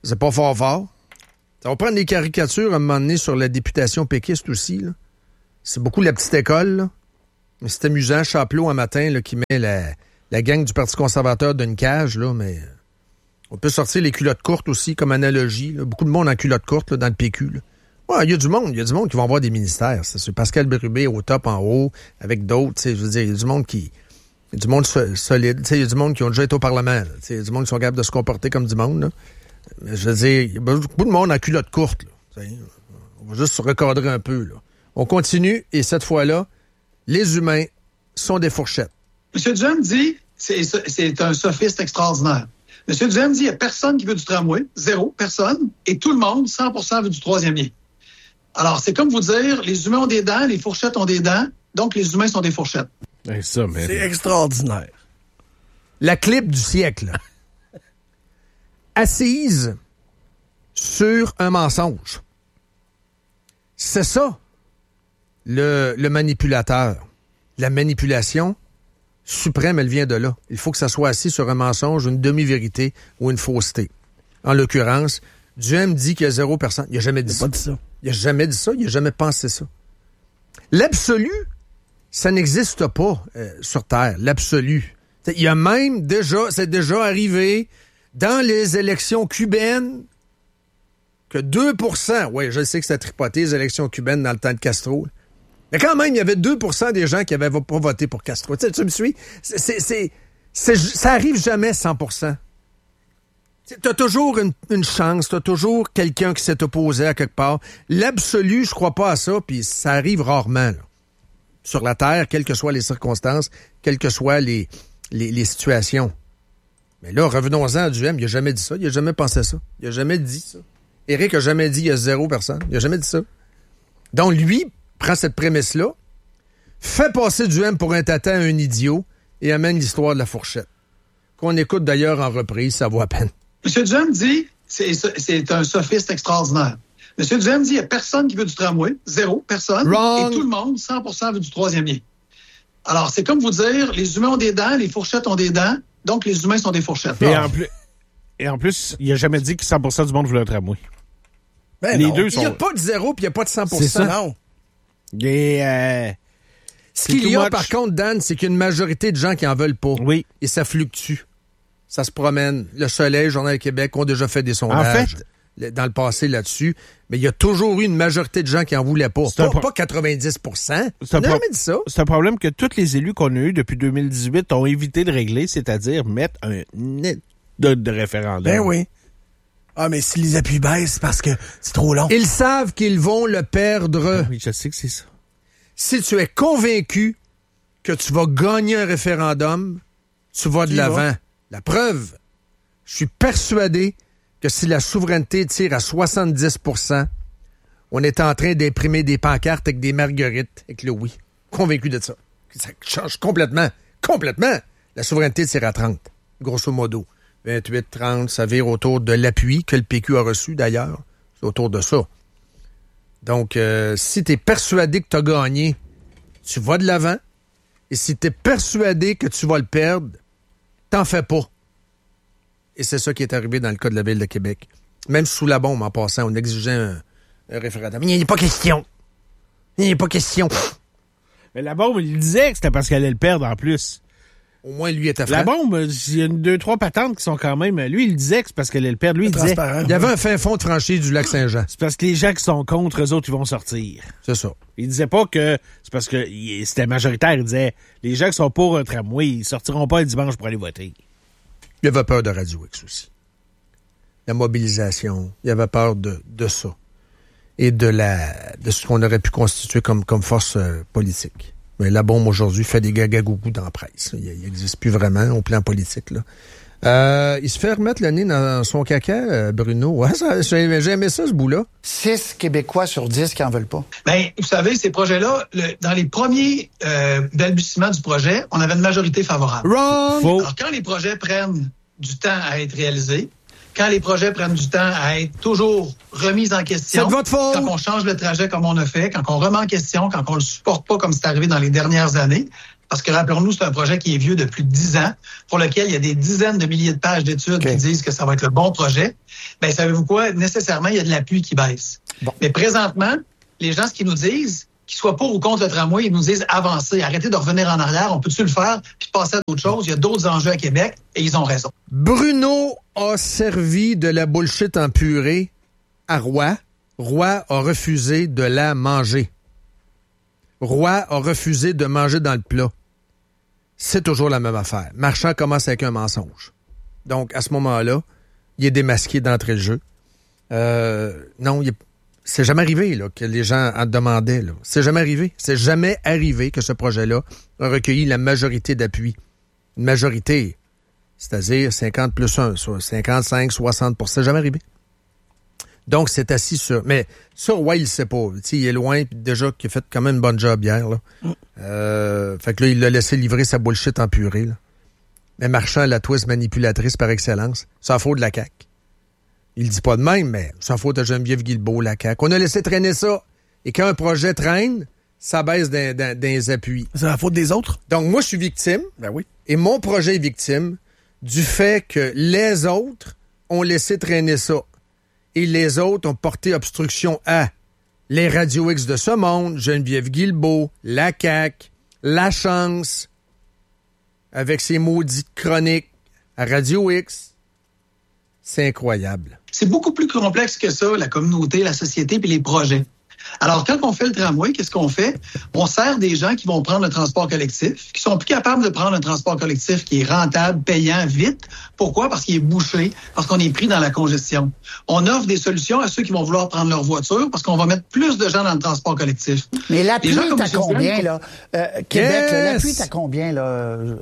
C'est pas fort fort. Ça va prendre des caricatures à un moment donné sur la députation péquiste aussi, là. C'est beaucoup la petite école, là. Mais c'est amusant, Chapelot, un matin, là, qui met la, la gang du Parti conservateur d'une cage, là, mais on peut sortir les culottes courtes aussi, comme analogie, là. Beaucoup de monde en culottes courtes, là, dans le P Q, là. Ouais, il y a du monde, il y a du monde qui vont avoir des ministères. C'est sûr. Pascal Bérubé au top, en haut, avec d'autres, tu sais, je veux dire, il y a du monde qui... Il y a du monde so- solide, tu sais, il y a du monde qui ont déjà été au Parlement, tu sais, il y a du monde qui sont capables de se comporter comme du monde, là. Mais je veux dire, il y a beaucoup de monde en culottes courtes, là. Tu sais, on va juste se recadrer un peu, là. On continue, et cette fois-là, les humains sont des fourchettes. M. Duhem dit, c'est, c'est un sophiste extraordinaire. M. Duhem dit, il n'y a personne qui veut du tramway, zéro, personne, et tout le monde, cent pour cent veut du troisième lien. Alors, c'est comme vous dire, les humains ont des dents, les fourchettes ont des dents, donc les humains sont des fourchettes. Et ça, mais... C'est extraordinaire. La clip du siècle. Assise sur un mensonge. C'est ça, le, le manipulateur. La manipulation suprême, elle vient de là. Il faut que ça soit assis sur un mensonge, une demi-vérité ou une fausseté. En l'occurrence, Duhem dit qu'il y a zéro personne. Il n'a jamais dit ça. Il n'a pas dit ça. Il n'a jamais dit ça, il n'a jamais pensé ça. L'absolu, ça n'existe pas euh, sur Terre, l'absolu. Il y a même déjà, c'est déjà arrivé dans les élections cubaines que deux pour cent, oui, je sais que c'était tripoté, les élections cubaines dans le temps de Castro, mais quand même, il y avait deux pour cent des gens qui n'avaient pas voté pour Castro. Tu sais, tu me suis? C'est, c'est, c'est, c'est, ça arrive jamais cent pour cent. Tu as toujours une, une chance, tu as toujours quelqu'un qui s'est opposé à quelque part. L'absolu, je crois pas à ça, puis ça arrive rarement, là. Sur la Terre, quelles que soient les circonstances, quelles que soient les, les, les situations. Mais là, revenons-en à Duhem, il n'a jamais dit ça, il n'a jamais pensé ça, il n'a jamais dit ça. Éric a jamais dit il y a zéro personne, il n'a jamais dit ça. Donc lui prend cette prémisse-là, fait passer Duhem pour un tata à un idiot et amène l'histoire de la fourchette. Qu'on écoute d'ailleurs en reprise, ça vaut à peine. M. Duhem dit, c'est, c'est un sophiste extraordinaire. M. Duhem dit, il n'y a personne qui veut du tramway, zéro, personne, Wrong. et tout le monde, cent pour cent veut du troisième lien. Alors, c'est comme vous dire, les humains ont des dents, les fourchettes ont des dents, donc les humains sont des fourchettes. Et, en plus, et en plus, il n'a jamais dit que cent pour cent du monde voulait un tramway. Ben les non. deux Il sont... n'y a pas de zéro puis il n'y a pas de cent pour cent. C'est ça. Non. Et, euh, Ce qu'il y a, par contre, Dan, c'est qu'il y a une majorité de gens qui en veulent pas. Oui. Et ça fluctue. Ça se promène. Le Soleil, Journal du Québec ont déjà fait des sondages. En fait, dans le passé là-dessus, mais il y a toujours eu une majorité de gens qui en voulaient pas. Pas, pro- pas quatre-vingt-dix pour cent. C'est un, On n'a pro- jamais dit ça. c'est un problème que tous les élus qu'on a eus depuis deux mille dix-huit ont évité de régler, c'est-à-dire mettre un net de, de référendum. Ben oui. Ah, mais si les appuis baissent, c'est parce que c'est trop long. Ils savent qu'ils vont le perdre. Oui, je sais que c'est ça. Si tu es convaincu que tu vas gagner un référendum, tu vas de Tu y l'avant. vas. La preuve, je suis persuadé que si la souveraineté tire à soixante-dix pour cent, on est en train d'imprimer des pancartes avec des marguerites, avec le oui. Convaincu de ça. Ça change complètement. Complètement. La souveraineté tire à trente, grosso modo. vingt-huit, trente, ça vire autour de l'appui que le P Q a reçu, d'ailleurs. C'est autour de ça. Donc, euh, si tu es persuadé que tu as gagné, tu vas de l'avant. Et si tu es persuadé que tu vas le perdre, t'en fais pas. Et c'est ça qui est arrivé dans le cas de la Ville de Québec. Même sous la bombe, en passant, on exigeait un, un référendum. Il n'y a pas question. Il n'y a pas question. Mais la bombe, il disait que c'était parce qu'elle allait le perdre en plus. Au moins, lui était franc. La bombe, il y a une, deux, trois patentes qui sont quand même... Lui, il disait que c'est parce qu'elle allait le perdre. Lui, il disait... Il y avait un fin fond de franchise du lac Saint-Jean. C'est parce que les gens qui sont contre, eux autres, ils vont sortir. C'est ça. Il disait pas que c'est parce que il- c'était majoritaire. Il disait, les gens qui sont pour un tramway, ils sortiront pas le dimanche pour aller voter. Il avait peur de Radio X aussi. La mobilisation. Il avait peur de, de ça. Et de la de ce qu'on aurait pu constituer comme, comme force euh, politique. Mais la bombe aujourd'hui fait des gaga-gougous dans la presse. Il n'existe plus vraiment au plan politique, là. Euh, il se fait remettre le nez dans son caca, euh, Bruno. Ouais, ça, j'ai, j'ai aimé ça, ce bout-là. Six Québécois sur dix qui en veulent pas. Bien, vous savez, ces projets-là, le- dans les premiers euh, balbutiements du projet, on avait une majorité favorable. Wrong! Faux. Alors, quand les projets prennent du temps à être réalisés, quand les projets prennent du temps à être toujours remis en question, C'est de votre faute! quand on change le trajet comme on a fait, quand on remet en question, quand on le supporte pas comme c'est arrivé dans les dernières années, Parce que, rappelons-nous, c'est un projet qui est vieux de plus de dix ans, pour lequel il y a des dizaines de milliers de pages d'études okay. qui disent que ça va être le bon projet. Bien, savez-vous quoi? Nécessairement, il y a de l'appui qui baisse. Bon. Mais présentement, les gens, ce qu'ils nous disent, qu'ils soient pour ou contre le tramway, ils nous disent avancer, arrêtez de revenir en arrière, on peut-tu le faire, puis passer à d'autres choses? Il y a d'autres enjeux à Québec, et ils ont raison. Bruno a servi de la bullshit en purée à Roy. Roy a refusé de la manger. Roy a refusé de manger dans le plat. C'est toujours la même affaire. Marchand commence avec un mensonge. Donc, à ce moment-là, il est démasqué d'entrée de jeu. Euh, non, il est... c'est jamais arrivé là, que les gens en demandaient. Là. C'est jamais arrivé. C'est jamais arrivé que ce projet-là a recueilli la majorité d'appui. Une majorité, c'est-à-dire cinquante plus un, soit cinquante-cinq, soixante pour cent. C'est jamais arrivé. Donc, c'est assis sur... Mais ça, ouais, il le sait pas. T'sais, il est loin, puis déjà qu'il a fait quand même une bonne job hier. Là. Mm. Euh, fait que là, il l'a laissé livrer sa bullshit en purée. Là. Mais Marchand, la twist manipulatrice par excellence, ça faute de la C A Q. Il le dit pas de même, mais ça faute de Geneviève Guilbeault, la C A Q. On a laissé traîner ça. Et quand un projet traîne, ça baisse dans, dans, dans les appuis. C'est la faute des autres? Donc, moi, je suis victime. Ben oui. Et mon projet est victime du fait que les autres ont laissé traîner ça. Et les autres ont porté obstruction à les Radio X de ce monde, Geneviève Guilbeault, la C A Q, La Chance, avec ses maudites chroniques à Radio X. C'est incroyable. C'est beaucoup plus complexe que ça, la communauté, la société puis les projets. Alors, quand on fait le tramway, qu'est-ce qu'on fait? On sert des gens qui vont prendre le transport collectif, qui sont plus capables de prendre un transport collectif qui est rentable, payant, vite. Pourquoi? Parce qu'il est bouché, parce qu'on est pris dans la congestion. On offre des solutions à ceux qui vont vouloir prendre leur voiture, parce qu'on va mettre plus de gens dans le transport collectif. Mais l'appui est à combien, là? Euh, Québec, yes! là, l'appui est à combien, là? Euh,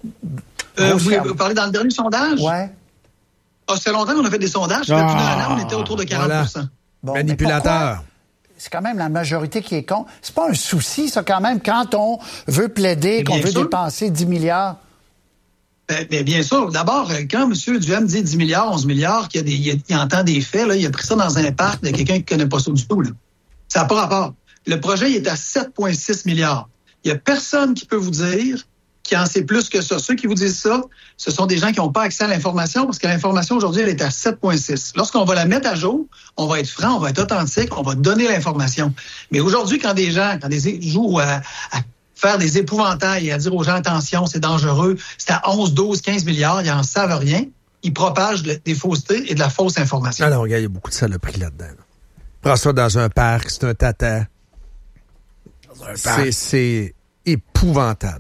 vous, vous parlez dans le dernier sondage? Ouais. Ah, ça fait longtemps qu'on a fait des sondages. Ça fait plus d'un an, on était autour de quarante pour cent. Voilà. Bon, manipulateur. C'est quand même la majorité qui est con. C'est pas un souci, ça, quand même, quand on veut plaider, qu'on veut sûr. dépenser dix milliards. Ben, ben, bien sûr. D'abord, quand M. Duhem dit dix milliards, onze milliards, qu'il y a des, il, a, il entend des faits, là, il a pris ça dans un parc de quelqu'un qui connaît pas ça du tout. Là. Ça n'a pas rapport. Le projet, il est à sept virgule six milliards. Il y a personne qui peut vous dire qui en sait plus que ça. Ceux qui vous disent ça, ce sont des gens qui n'ont pas accès à l'information, parce que l'information, aujourd'hui, elle est à sept virgule six. Lorsqu'on va la mettre à jour, on va être franc, on va être authentique, on va donner l'information. Mais aujourd'hui, quand des gens, quand des jouent à, à faire des épouvantails et à dire aux gens, attention, c'est dangereux, c'est à onze, douze, quinze milliards, ils n'en savent rien, ils propagent des faussetés et de la fausse information. Alors, regarde, il y a beaucoup de saloperies là-dedans. Là. Prends ça dans un parc, c'est un tata. Dans un parc. C'est, c'est épouvantable.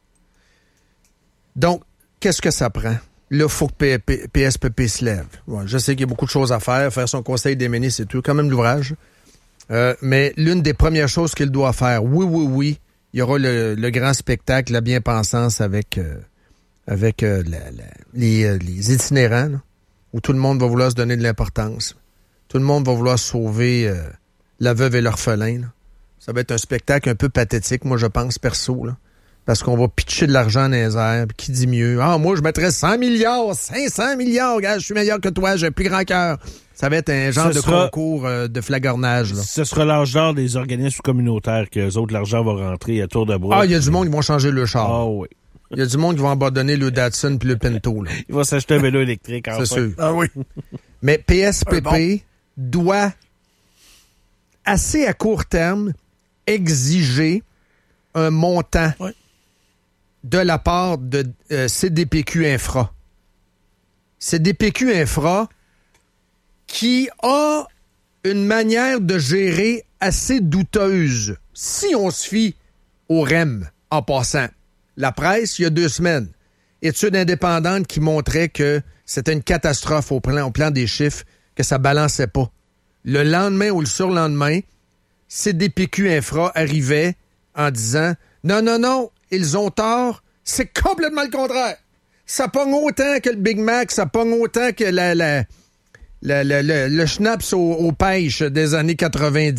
Donc, qu'est-ce que ça prend? Là, il faut que P S P P se lève. Ouais, je sais qu'il y a beaucoup de choses à faire, faire son conseil des ministres et tout, quand même l'ouvrage. Euh, mais l'une des premières choses qu'il doit faire, oui, oui, oui, il y aura le, le grand spectacle, la bien-pensance avec, euh, avec euh, la, la, les, euh, les itinérants, là, où tout le monde va vouloir se donner de l'importance. Tout le monde va vouloir sauver euh, la veuve et l'orphelin. Là. Ça va être un spectacle un peu pathétique, moi, je pense, perso, là. Parce qu'on va pitcher de l'argent dans les airs. Puis qui dit mieux? Ah, moi, je mettrais cent milliards, cinq cents milliards. Regarde, je suis meilleur que toi, j'ai un plus grand cœur. Ça va être un genre ce de sera, concours euh, de flagornage. Là. Ce sera l'argent des organismes communautaires qu'eux autres, l'argent va rentrer à tour de bras. Ah, il y a du monde qui vont changer le char. Ah oui. Il y a du monde qui va abandonner le Datsun puis le Pinto. Là. Il va s'acheter un vélo électrique. C'est sûr. Ah oui. Mais P S P P bon. doit, assez à court terme, exiger un montant oui. de la part de euh, C D P Q Infra. C D P Q Infra qui a une manière de gérer assez douteuse, si on se fie au R E M en passant. La presse, il y a deux semaines, étude indépendante qui montrait que c'était une catastrophe au plan, au plan des chiffres, que ça balançait pas. Le lendemain ou le surlendemain, C D P Q Infra arrivait en disant « Non, non, non, ils ont tort, c'est complètement le contraire. Ça pogne autant que le Big Mac, ça pogne autant que la, la, la, la, la, le schnapps aux, aux pêches des années quatre-vingt-dix. »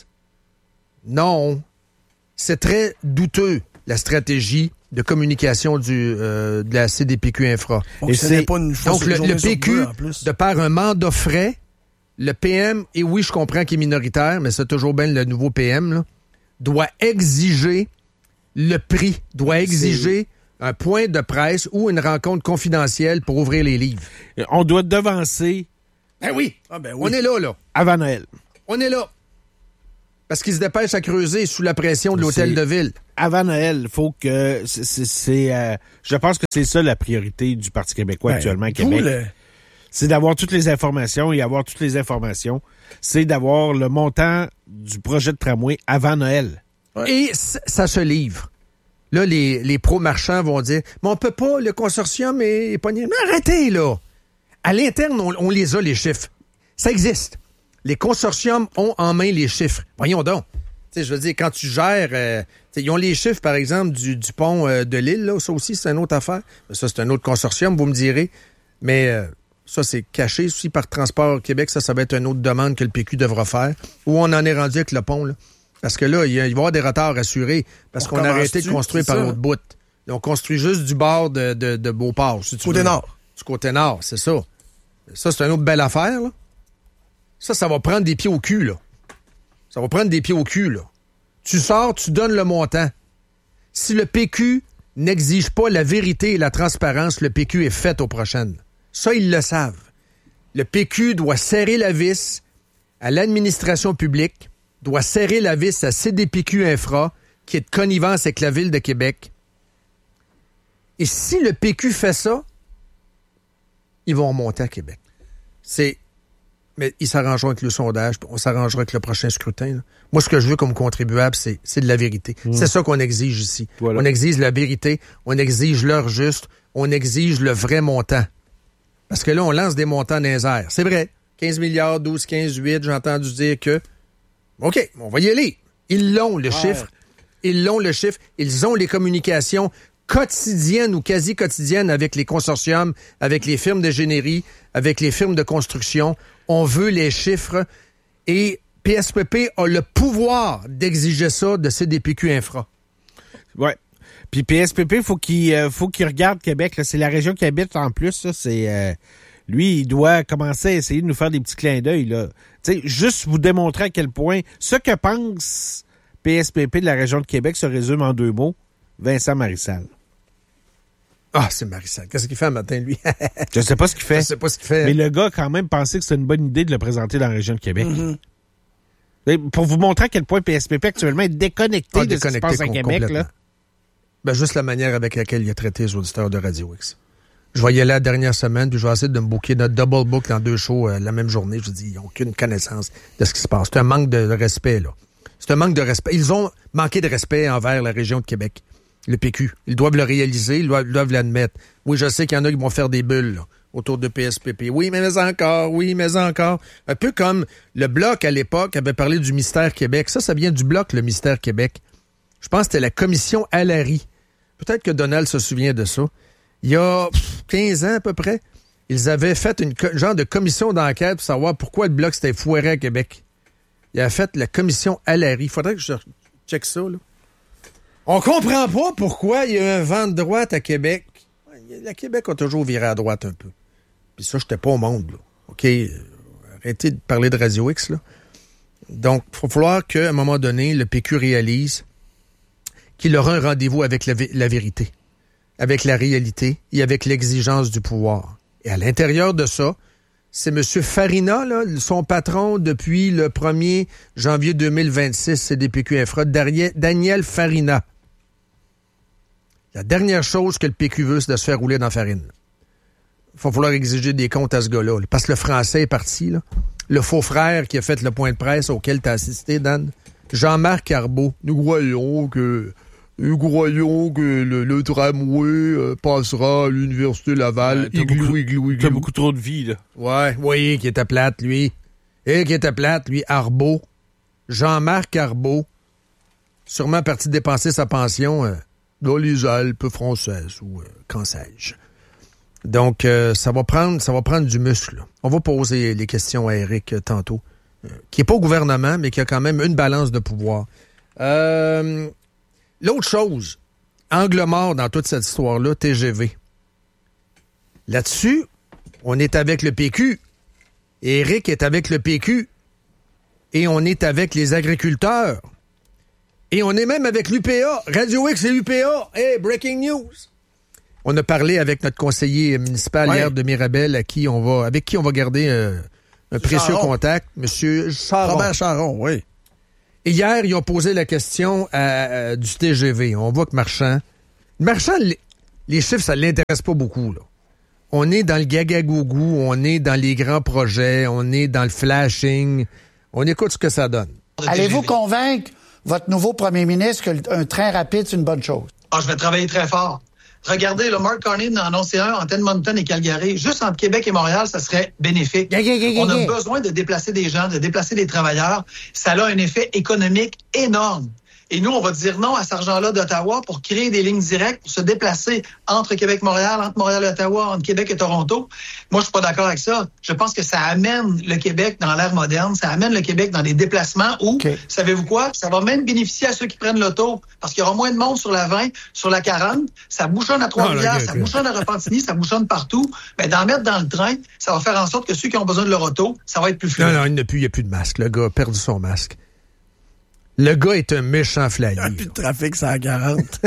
Non, c'est très douteux, la stratégie de communication du, euh, de la C D P Q Infra. Donc, et c'est pas une donc le, le P Q, de par un mandat frais, le P M, et oui, je comprends qu'il est minoritaire, mais c'est toujours bien le nouveau P M, là, doit exiger le prix doit exiger un point de presse ou une rencontre confidentielle pour ouvrir les livres. On doit devancer. Ben oui. Ah ben oui. On est là, là. Avant Noël. On est là. Parce qu'ils se dépêchent à creuser sous la pression de l'hôtel C'est- de ville. Avant Noël, il faut que... C'est, c'est, c'est, euh, je pense que c'est ça la priorité du Parti québécois Ben, actuellement à d'où Québec. le- C'est d'avoir toutes les informations et avoir toutes les informations. C'est d'avoir le montant du projet de tramway avant Noël. Ouais. Et c- ça se livre. Là, les, les pro-marchands vont dire « Mais on peut pas, le consortium est, est pogné. » Mais arrêtez, là! À l'interne, on, on les a, les chiffres. Ça existe. Les consortiums ont en main les chiffres. Voyons donc. Tu sais, je veux dire, quand tu gères... euh, tu sais, ils ont les chiffres, par exemple, du, du pont euh, de l'île, là. Ça aussi, c'est une autre affaire. Ça, c'est un autre consortium, vous me direz. Mais euh, ça, c'est caché aussi par Transport Québec. Ça, ça va être une autre demande que le P Q devra faire. Où on en est rendu avec le pont, là. Parce que là, il, y a, il va y avoir des retards assurés parce On qu'on a arrêté de commence-tu? construire C'est par ça. l'autre bout. Et on construit juste du bord de, de, de Beauport, si tu Côté veux. nord. Du côté nord, c'est ça. Ça, c'est une autre belle affaire, là. Ça, ça va prendre des pieds au cul, là. Ça va prendre des pieds au cul, là. Tu sors, tu donnes le montant. Si le P Q n'exige pas la vérité et la transparence, le P Q est fait aux prochaines. Ça, ils le savent. Le P Q doit serrer la vis à l'administration publique, doit serrer la vis à C D P Q Infra, qui est de connivence avec la Ville de Québec. Et si le P Q fait ça, ils vont remonter à Québec. C'est... Mais ils s'arrangeront avec le sondage, puis on s'arrangera avec le prochain scrutin, là. Moi, ce que je veux comme contribuable, c'est, c'est de la vérité. Mmh. C'est ça qu'on exige ici. Voilà. On exige la vérité, on exige l'heure juste, on exige le vrai montant. Parce que là, on lance des montants dans les airs. C'est vrai. quinze milliards, douze, quinze, huit, j'ai entendu dire que... OK, on va y aller. Ils l'ont, le ouais. chiffre. Ils l'ont, le chiffre. Ils ont les communications quotidiennes ou quasi quotidiennes avec les consortiums, avec les firmes d'ingénierie, avec les firmes de construction. On veut les chiffres et P S P P a le pouvoir d'exiger ça de C D P Q Infra. Ouais. Puis P S P P, faut qu'il euh, faut qu'il regarde Québec. Là. C'est la région qui habite en plus. Ça, c'est euh, lui, il doit commencer à essayer de nous faire des petits clins d'œil. Là. T'sais, juste vous démontrer à quel point ce que pense P S P P de la région de Québec se résume en deux mots. Vincent Marissal. Ah, c'est Marissal. Qu'est-ce qu'il fait un matin, lui? Je sais pas ce qu'il fait. Je sais pas ce qu'il fait. Mais le gars a quand même pensé que c'était une bonne idée de le présenter dans la région de Québec. Mm-hmm. Pour vous montrer à quel point P S P P actuellement est déconnecté ah, de ce qui se passe à Québec. Là. Ben, juste la manière avec laquelle il a traité les auditeurs de Radio X. Je voyais là la dernière semaine, puis je vais essayer de me booker notre double book dans deux shows euh, la même journée. Je dis, ils n'ont aucune connaissance de ce qui se passe. C'est un manque de respect, là. C'est un manque de respect. Ils ont manqué de respect envers la région de Québec. Le P Q. Ils doivent le réaliser, ils doivent, ils doivent l'admettre. Oui, je sais qu'il y en a qui vont faire des bulles là, autour de P S P P. Oui, mais, mais encore, oui, mais encore. Un peu comme le Bloc, à l'époque, avait parlé du Mystère Québec. Ça, ça vient du Bloc, le Mystère Québec. Je pense que c'était la commission Allary. Peut-être que Donald se souvient de ça. Il y a quinze ans à peu près, ils avaient fait une co- genre de commission d'enquête pour savoir pourquoi le Bloc s'était foiré à Québec. Il a fait la commission Allary. Il faudrait que je check ça, là. On comprend pas pourquoi il y a un vent de droite à Québec. Le Québec a toujours viré à droite un peu. Puis ça, j'étais pas au monde, là. OK? Arrêtez de parler de Radio X, là. Donc, il va falloir qu'à un moment donné, le P Q réalise qu'il aura un rendez-vous avec la, vé- la vérité, avec la réalité et avec l'exigence du pouvoir. Et à l'intérieur de ça, c'est M. Farina, là, son patron depuis le premier janvier deux mille vingt-six, C D P Q Infra, Daniel Farina. La dernière chose que le P Q veut, c'est de se faire rouler dans la farine. Il va falloir exiger des comptes à ce gars-là. Là, parce que le français est parti. Là. Le faux frère qui a fait le point de presse auquel tu as assisté, Dan, Jean-Marc Carbeau. Nous croyons que, nous croyons que le, le tramway euh, passera à l'Université Laval. Euh, t'as, igloo, beaucoup, igloo, igloo. t'as beaucoup trop de vie, là. Ouais, oui, qui était plate, lui. Et qui était plate, lui, Arbeau. Jean-Marc Arbeau. Sûrement parti dépenser sa pension... Euh, dans les Alpes françaises ou euh, qu'en sais-je. Donc, euh, ça va prendre ça va prendre du muscle. On va poser les questions à Éric euh, tantôt, euh, qui n'est pas au gouvernement, mais qui a quand même une balance de pouvoir. Euh, l'autre chose, angle mort dans toute cette histoire-là, T G V. Là-dessus, on est avec le P Q. Éric est avec le P Q. Et on est avec les agriculteurs. Et on est même avec l'U P A, Radio X et l'U P A. Hey, breaking news! On a parlé avec notre conseiller municipal ouais. hier de Mirabel, à qui on va, avec qui on va garder euh, un précieux Charon. contact, M. Charon. Robert Charon, oui. Et hier, ils ont posé la question à, à, du T G V. On voit que Marchand... Marchand, les, les chiffres, ça ne l'intéresse pas beaucoup, là. On est dans le gaga-gougou, on est dans les grands projets, on est dans le flashing. On écoute ce que ça donne. Allez-vous convaincre votre nouveau premier ministre qu'un train rapide, c'est une bonne chose? Ah, je vais travailler très fort. Regardez, le Mark Carney en a annoncé un entre Edmonton et Calgary. Juste entre Québec et Montréal, ça serait bénéfique. Yeah, yeah, yeah, On a yeah. besoin de déplacer des gens, de déplacer des travailleurs. Ça a un effet économique énorme. Et nous, on va dire non à cet argent-là d'Ottawa pour créer des lignes directes, pour se déplacer entre Québec-Montréal, entre Montréal et Ottawa, entre Québec et Toronto. Moi, je suis pas d'accord avec ça. Je pense que ça amène le Québec dans l'ère moderne, ça amène le Québec dans des déplacements où, okay. savez-vous quoi? Ça va même bénéficier à ceux qui prennent l'auto, parce qu'il y aura moins de monde sur la vingt, sur la quarante. Ça bouchonne à Trois-Rivières, oh, okay, ça okay. bouchonne à Repentigny, ça bouchonne partout. Mais d'en mettre dans le train, ça va faire en sorte que ceux qui ont besoin de leur auto, ça va être plus fluide. Non, non, il n'y a plus, il n'y a plus de masque. Le gars a perdu son masque. Le gars est un méchant flyé. Il n'y a plus de trafic, c'est à quarante.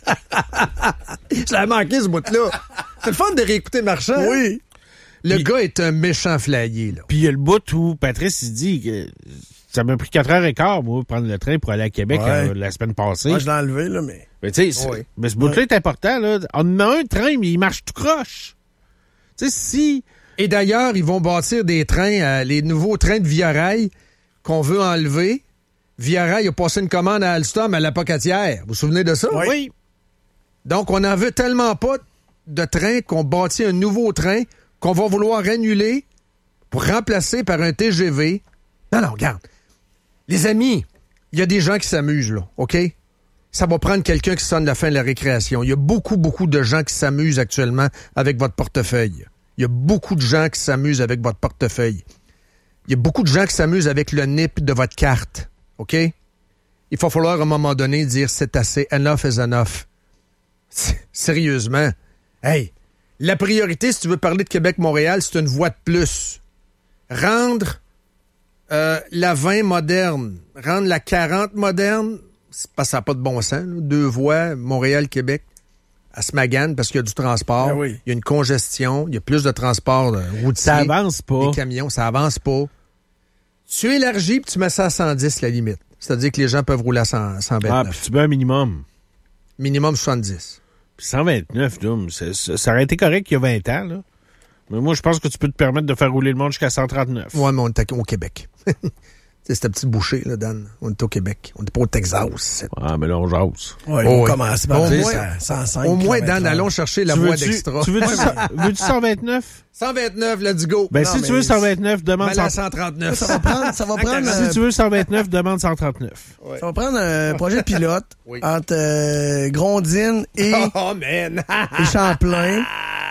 Je l'ai manqué, ce bout-là. C'est le fun de réécouter Marchand. Oui. Le Puis, gars est un méchant flyé, là. Puis il y a le bout où Patrice, il dit que ça m'a pris quatre heures et quart, moi, prendre le train pour aller à Québec ouais. euh, la semaine passée. Moi, je l'ai enlevé, là, mais... Mais tu sais, oui. mais ce bout-là ouais. est important, là. On a un train, mais il marche tout croche. Tu sais, si... Et d'ailleurs, ils vont bâtir des trains, euh, les nouveaux trains de Via Rail qu'on veut enlever. Via Rail a passé une commande à Alstom à la Pocatière. Vous vous souvenez de ça? Oui. oui. Donc, on n'en veut tellement pas de train qu'on bâtit un nouveau train qu'on va vouloir annuler pour remplacer par un T G V. Non, non, regarde. Les amis, il y a des gens qui s'amusent, là, OK? Ça va prendre quelqu'un qui sonne la fin de la récréation. Il y a beaucoup, beaucoup de gens qui s'amusent actuellement avec votre portefeuille. Il y a beaucoup de gens qui s'amusent avec votre portefeuille. Il y a beaucoup de gens qui s'amusent avec le N I P de votre carte. OK? Il va falloir à un moment donné dire c'est assez, enough is enough. Sérieusement. Hey, la priorité, si tu veux parler de Québec-Montréal, c'est une voie de plus. Rendre euh, la vingt moderne, rendre la quarante moderne, c'est parce que ça n'a pas de bon sens. Là. Deux voies, Montréal-Québec, à Smagan, parce qu'il y a du transport. Ben oui. Il y a une congestion, il y a plus de transport euh, routier. Ça avance pas. Les camions, ça avance pas. Tu élargis puis tu mets ça à cent dix, la limite. C'est-à-dire que les gens peuvent rouler à cent, cent vingt-neuf. Ah, puis tu mets un minimum. Minimum soixante-dix. Puis cent vingt-neuf, donc, ça, ça aurait été correct il y a vingt ans, là. Mais moi, je pense que tu peux te permettre de faire rouler le monde jusqu'à cent trente-neuf. Ouais, mais on est au Québec. C'est cette petite bouchée, là, Dan. On est au Québec. On n'est pas au Texas. Ah, mais là, on jase. Ouais, on commence par dire cent cinq. Au moins, Dan, allons chercher la voie d'extra. Tu veux-tu veux cent vingt-neuf? cent vingt-neuf, let's go. Ben, non, si tu veux cent vingt-neuf, demande cent trente-neuf. Ça va prendre, ça va prendre si euh... tu veux cent vingt-neuf, demande cent trente-neuf. Ouais. Ça va prendre un projet pilote oui. entre euh, Grondine et, oh, man. et Champlain.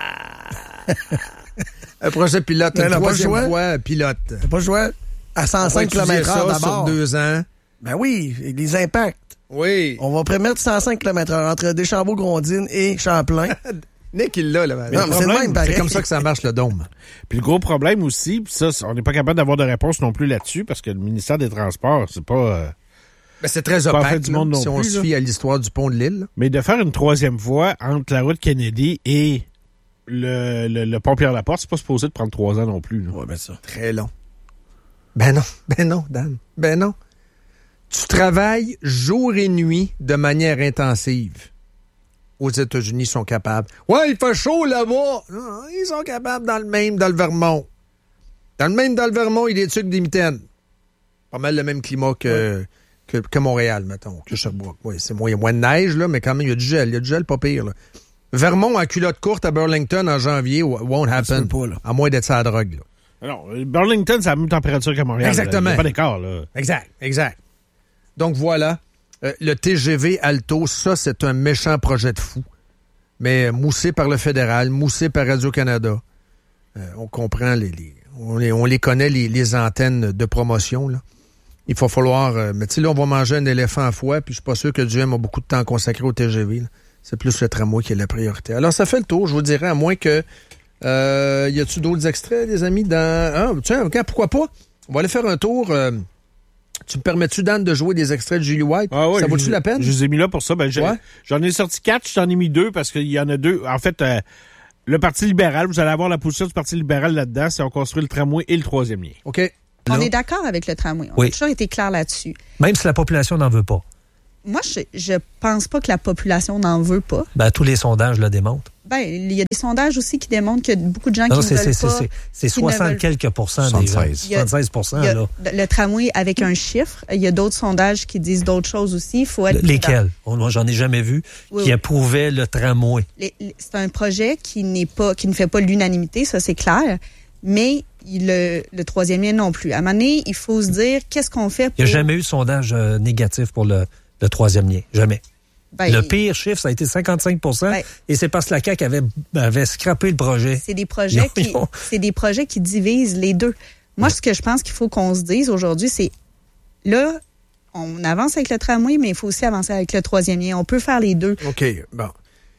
Un projet pilote, une troisième voie pilote. T'as pas le choix. À cent cinq kilomètres heure d'abord. Sur deux ans. Ben oui, les impacts. Oui. On va prémettre cent cinq kilomètres heure entre Deschambault-Grondines et Champlain. Nick, il l'a, là. Mais non, mais c'est, le même, c'est comme ça que ça marche, le dôme. Puis le gros problème aussi, puis ça, on n'est pas capable d'avoir de réponse non plus là-dessus, parce que le ministère des Transports, c'est pas... Euh, ben c'est très opaque, du monde là, non si plus, on se fie à l'histoire du pont de l'île. Mais de faire une troisième voie entre la route Kennedy et le, le, le pont Pierre-Laporte, c'est pas supposé de prendre trois ans non plus. Là. Ouais, ben ça. Très long. Ben non, ben non, Dan, ben non. Tu travailles jour et nuit de manière intensive. Aux États-Unis, ils sont capables. Ouais, il fait chaud là-bas. Non, ils sont capables dans le même, dans le Vermont. Dans le même, dans le Vermont, il y a des trucs des mitaines. Pas mal le même climat que, ouais. que, que Montréal, mettons, que Sherbrooke. Oui, c'est moins, il y a moins de neige, là, mais quand même, il y a du gel. Il y a du gel pas pire, là. Vermont en culotte courte à Burlington en janvier, won't happen. Pas, là. À moins d'être sur la drogue, là. Non, Burlington, c'est la même température qu'à Montréal. Exactement. Il n'y a pas d'écart, là. Exact, exact. Donc voilà, euh, le T G V Alto, ça, c'est un méchant projet de fou. Mais moussé par le fédéral, moussé par Radio-Canada. Euh, on comprend, les, les, on, les, on les connaît, les, les antennes de promotion, là. Il va falloir... Euh, mais tu sais, là, on va manger un éléphant à foie, puis je suis pas sûr que Dieu a beaucoup de temps consacré au T G V, là. C'est plus le tramway qui est la priorité. Alors, ça fait le tour, je vous dirais, à moins que... Euh, y a-tu d'autres extraits, les amis? Dans... Ah, tiens, pourquoi pas? On va aller faire un tour euh, Tu me permets-tu, Dan, de jouer des extraits de Julie White? Ah ouais, ça vaut-tu la peine? Je les ai mis là pour ça. Ben, j'ai, ouais. J'en ai sorti quatre, j'en ai mis deux parce qu'il y en a deux. En fait, euh, le Parti libéral, vous allez avoir la position du Parti libéral là-dedans, c'est on construit le tramway et le troisième lien. OK. On là. est d'accord avec le tramway. On oui. a toujours été clair là-dessus. Même si la population n'en veut pas. Moi, je, je pense pas que la population n'en veut pas. Ben, tous les sondages le démontrent. Ben, il y a des sondages aussi qui démontrent qu'il y a beaucoup de gens non, qui c'est, ne veulent c'est, pas. C'est, c'est soixante quelques pourcents des gens. soixante-seize pour cent, il y a là. Le tramway avec un chiffre. Il y a d'autres sondages qui disent d'autres choses aussi. Il faut être lesquels? Moi, j'en ai jamais vu oui, qui oui. approuvaient le tramway. Les, les, c'est un projet qui n'est pas, qui ne fait pas l'unanimité, ça c'est clair. Mais le, le troisième lien non plus. À un moment donné, il faut se dire qu'est-ce qu'on fait pour... Il n'y a jamais eu de sondage euh, négatif pour le, le troisième lien. Jamais. Ben, le pire chiffre, ça a été cinquante-cinq pour cent, ben, et c'est parce que la C A Q avait, avait scrappé le projet. C'est des projets, ont, qui, c'est des projets qui divisent les deux. Moi, ouais. ce que je pense qu'il faut qu'on se dise aujourd'hui, c'est là, on avance avec le tramway, mais il faut aussi avancer avec le troisième lien. On peut faire les deux. OK, bon.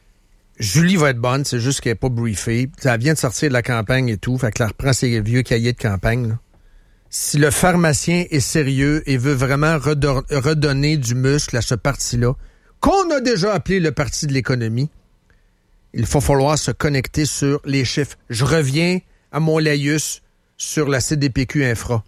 Julie va être bonne, c'est juste qu'elle n'est pas briefée. Elle vient de sortir de la campagne et tout, fait qu'elle reprend ses vieux cahiers de campagne. Là. Si le pharmacien est sérieux et veut vraiment redor- redonner du muscle à ce parti-là, qu'on a déjà appelé le Parti de l'économie, il va falloir se connecter sur les chiffres. Je reviens à mon laïus sur la C D P Q Infra.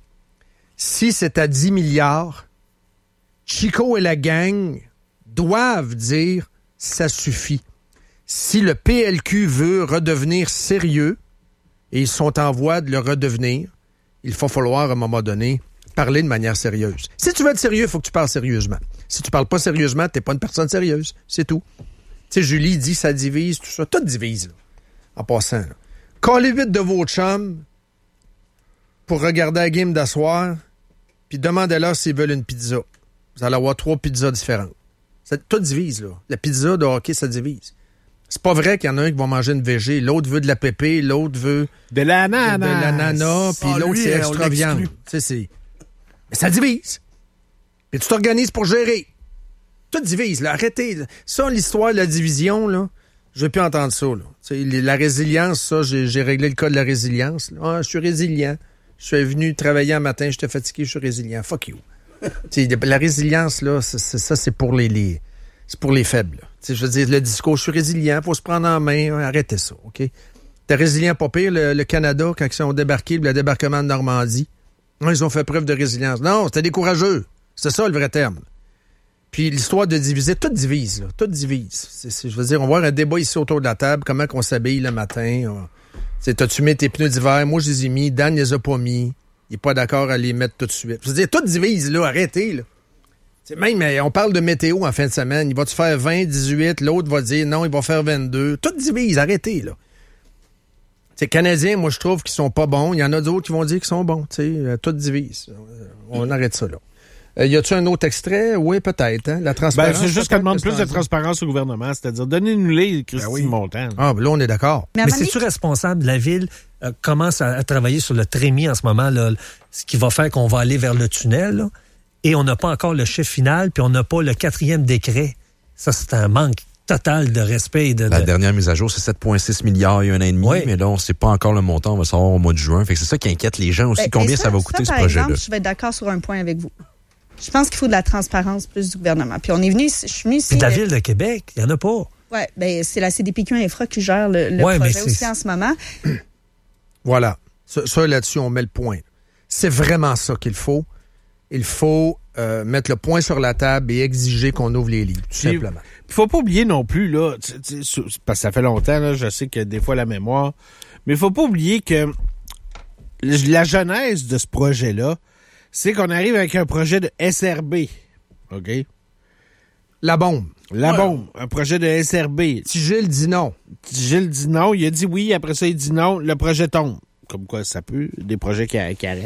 Si c'est à dix milliards, Chico et la gang doivent dire « ça suffit ». Si le P L Q veut redevenir sérieux, et ils sont en voie de le redevenir, il va falloir à un moment donné parler de manière sérieuse. Si tu veux être sérieux, il faut que tu parles sérieusement. Si tu parles pas sérieusement, t'es pas une personne sérieuse. C'est tout. Tu sais, Julie dit ça divise, tout ça. Tout divise, là, en passant. Là. Collez vite de vos chums pour regarder la game d'asseoir, puis demandez-leur s'ils veulent une pizza. Vous allez avoir trois pizzas différentes. Ça, tout divise, là. La pizza de hockey, ça divise. C'est pas vrai qu'il y en a un qui va manger une végé, l'autre veut de la pépé, l'autre veut... De l'ananas. De, de l'ananas, puis oh, l'autre, lui, c'est extra viande. Tu sais, c'est... Mais ça divise. Puis tu t'organises pour gérer. Tout divise, là. Arrêtez. Ça, l'histoire de la division, là, je veux plus entendre ça, là. T'sais, la résilience, ça, j'ai, j'ai réglé le cas de la résilience. Là. Ah, je suis résilient. Je suis venu travailler un matin, j'étais fatigué, je suis résilient. Fuck you. T'sais, la résilience, là, c'est, c'est, ça, c'est pour les, les, c'est pour les faibles. T'sais, je veux dire, le discours, je suis résilient, faut se prendre en main. Arrêtez ça, OK? T'es résilient, pas pire, le, le Canada, quand ils ont débarqué, le débarquement de Normandie. Ils ont fait preuve de résilience. Non, c'était des courageux. C'est ça, le vrai terme. Puis l'histoire de diviser, tout divise, là. Tout divise. C'est, c'est, je veux dire, on va avoir un débat ici autour de la table, comment qu'on s'habille le matin. On... T'as-tu mis tes pneus d'hiver? Moi, je les ai mis. Dan les a pas mis. Il est pas d'accord à les mettre tout de suite. Je veux dire, tout divise, là. Arrêtez, là. C'est même, on parle de météo en fin de semaine. Il va-tu faire vingt, dix-huit? L'autre va dire non, il va faire vingt-deux. Tout divise. Arrêtez, là. Les Canadiens, moi, je trouve qu'ils sont pas bons. Il y en a d'autres qui vont dire qu'ils sont bons. Tu sais, tout divise. On arrête ça, là. Euh, y a-tu un autre extrait? Oui, peut-être. Hein? La transparence. Ben, c'est juste qu'on demande plus de transparence au gouvernement. C'est-à-dire, donnez-nous-les, Christine ben oui. Montagne. Ah, ben là, on est d'accord. Mais, Mais c'est-tu responsable? La Ville euh, commence à, à travailler sur le trémie en ce moment, là, ce qui va faire qu'on va aller vers le tunnel, là, et on n'a pas encore le chiffre final, puis on n'a pas le quatrième décret. Ça, c'est un manque total de respect. De, La de... dernière mise à jour, c'est sept virgule six milliards il y a un an et demi, oui. mais là, on ne sait pas encore le montant. On va savoir au mois de juin. Fait que c'est ça qui inquiète les gens aussi. Ben, combien ça, ça va coûter, ça, ce projet-là? Exemple, je vais être d'accord sur un point avec vous. Je pense qu'il faut de la transparence plus du gouvernement. Puis on est venu, je suis venu ici... Puis de la Ville de Québec, il n'y en a pas. Oui, ben c'est la C D P Q Infra qui gère le, le ouais, projet aussi en ce moment. Voilà. Ça, ça, là-dessus, on met le point. C'est vraiment ça qu'il faut. Il faut euh, mettre le point sur la table et exiger qu'on ouvre les livres, tout Puis, simplement. Il faut pas oublier non plus, là, parce que ça fait longtemps, là, je sais que des fois la mémoire, mais il faut pas oublier que la genèse de ce projet-là, c'est qu'on arrive avec un projet de S R B. OK? La bombe. La ouais. bombe. Un projet de S R B. Tigil dit non. Tigil dit non. Il a dit oui. Après ça, il dit non. Le projet tombe. Comme quoi, ça peut. Des projets qui, qui arrêtent.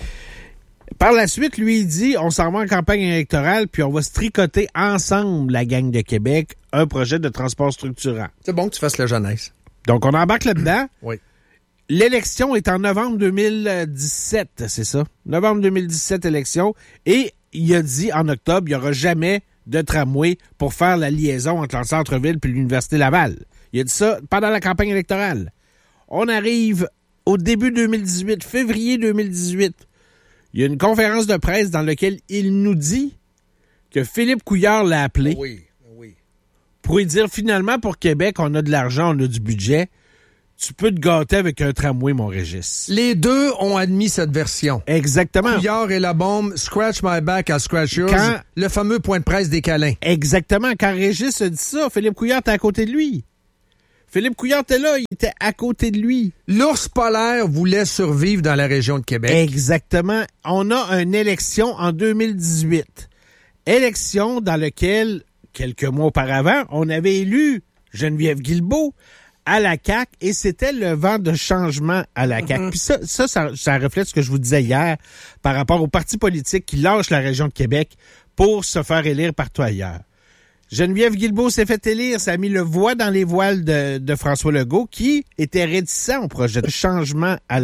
Par la suite, lui, il dit on s'en va en campagne électorale puis on va se tricoter ensemble, la gang de Québec, un projet de transport structurant. C'est bon que tu fasses la jeunesse. Donc, on embarque là-dedans. Oui. L'élection est en novembre deux mille dix-sept, c'est ça? Novembre deux mille dix-sept, élection. Et il a dit, en octobre, il n'y aura jamais de tramway pour faire la liaison entre le centre-ville et l'Université Laval. Il a dit ça pendant la campagne électorale. On arrive au début deux mille dix-huit, février deux mille dix-huit. Il y a une conférence de presse dans laquelle il nous dit que Philippe Couillard l'a appelé oui, oui. pour lui dire finalement pour Québec, on a de l'argent, on a du budget. Tu peux te gâter avec un tramway, mon Régis. Les deux ont admis cette version. Exactement. Couillard et la bombe, scratch my back, I'll scratch yours. Quand... Le fameux point de presse des câlins. Exactement. Quand Régis a dit ça, Philippe Couillard était à côté de lui. Philippe Couillard était là, il était à côté de lui. L'ours polaire voulait survivre dans la région de Québec. Exactement. On a une élection en deux mille dix-huit. Élection dans laquelle, quelques mois auparavant, on avait élu Geneviève Guilbeault à la C A Q et c'était le vent de changement à la C A Q. Mm-hmm. Puis ça, ça, ça, ça reflète ce que je vous disais hier par rapport aux partis politiques qui lâchent la région de Québec pour se faire élire partout ailleurs. Geneviève Guilbeault s'est fait élire, ça a mis le voix dans les voiles de, de François Legault qui était réticent au projet de changement à la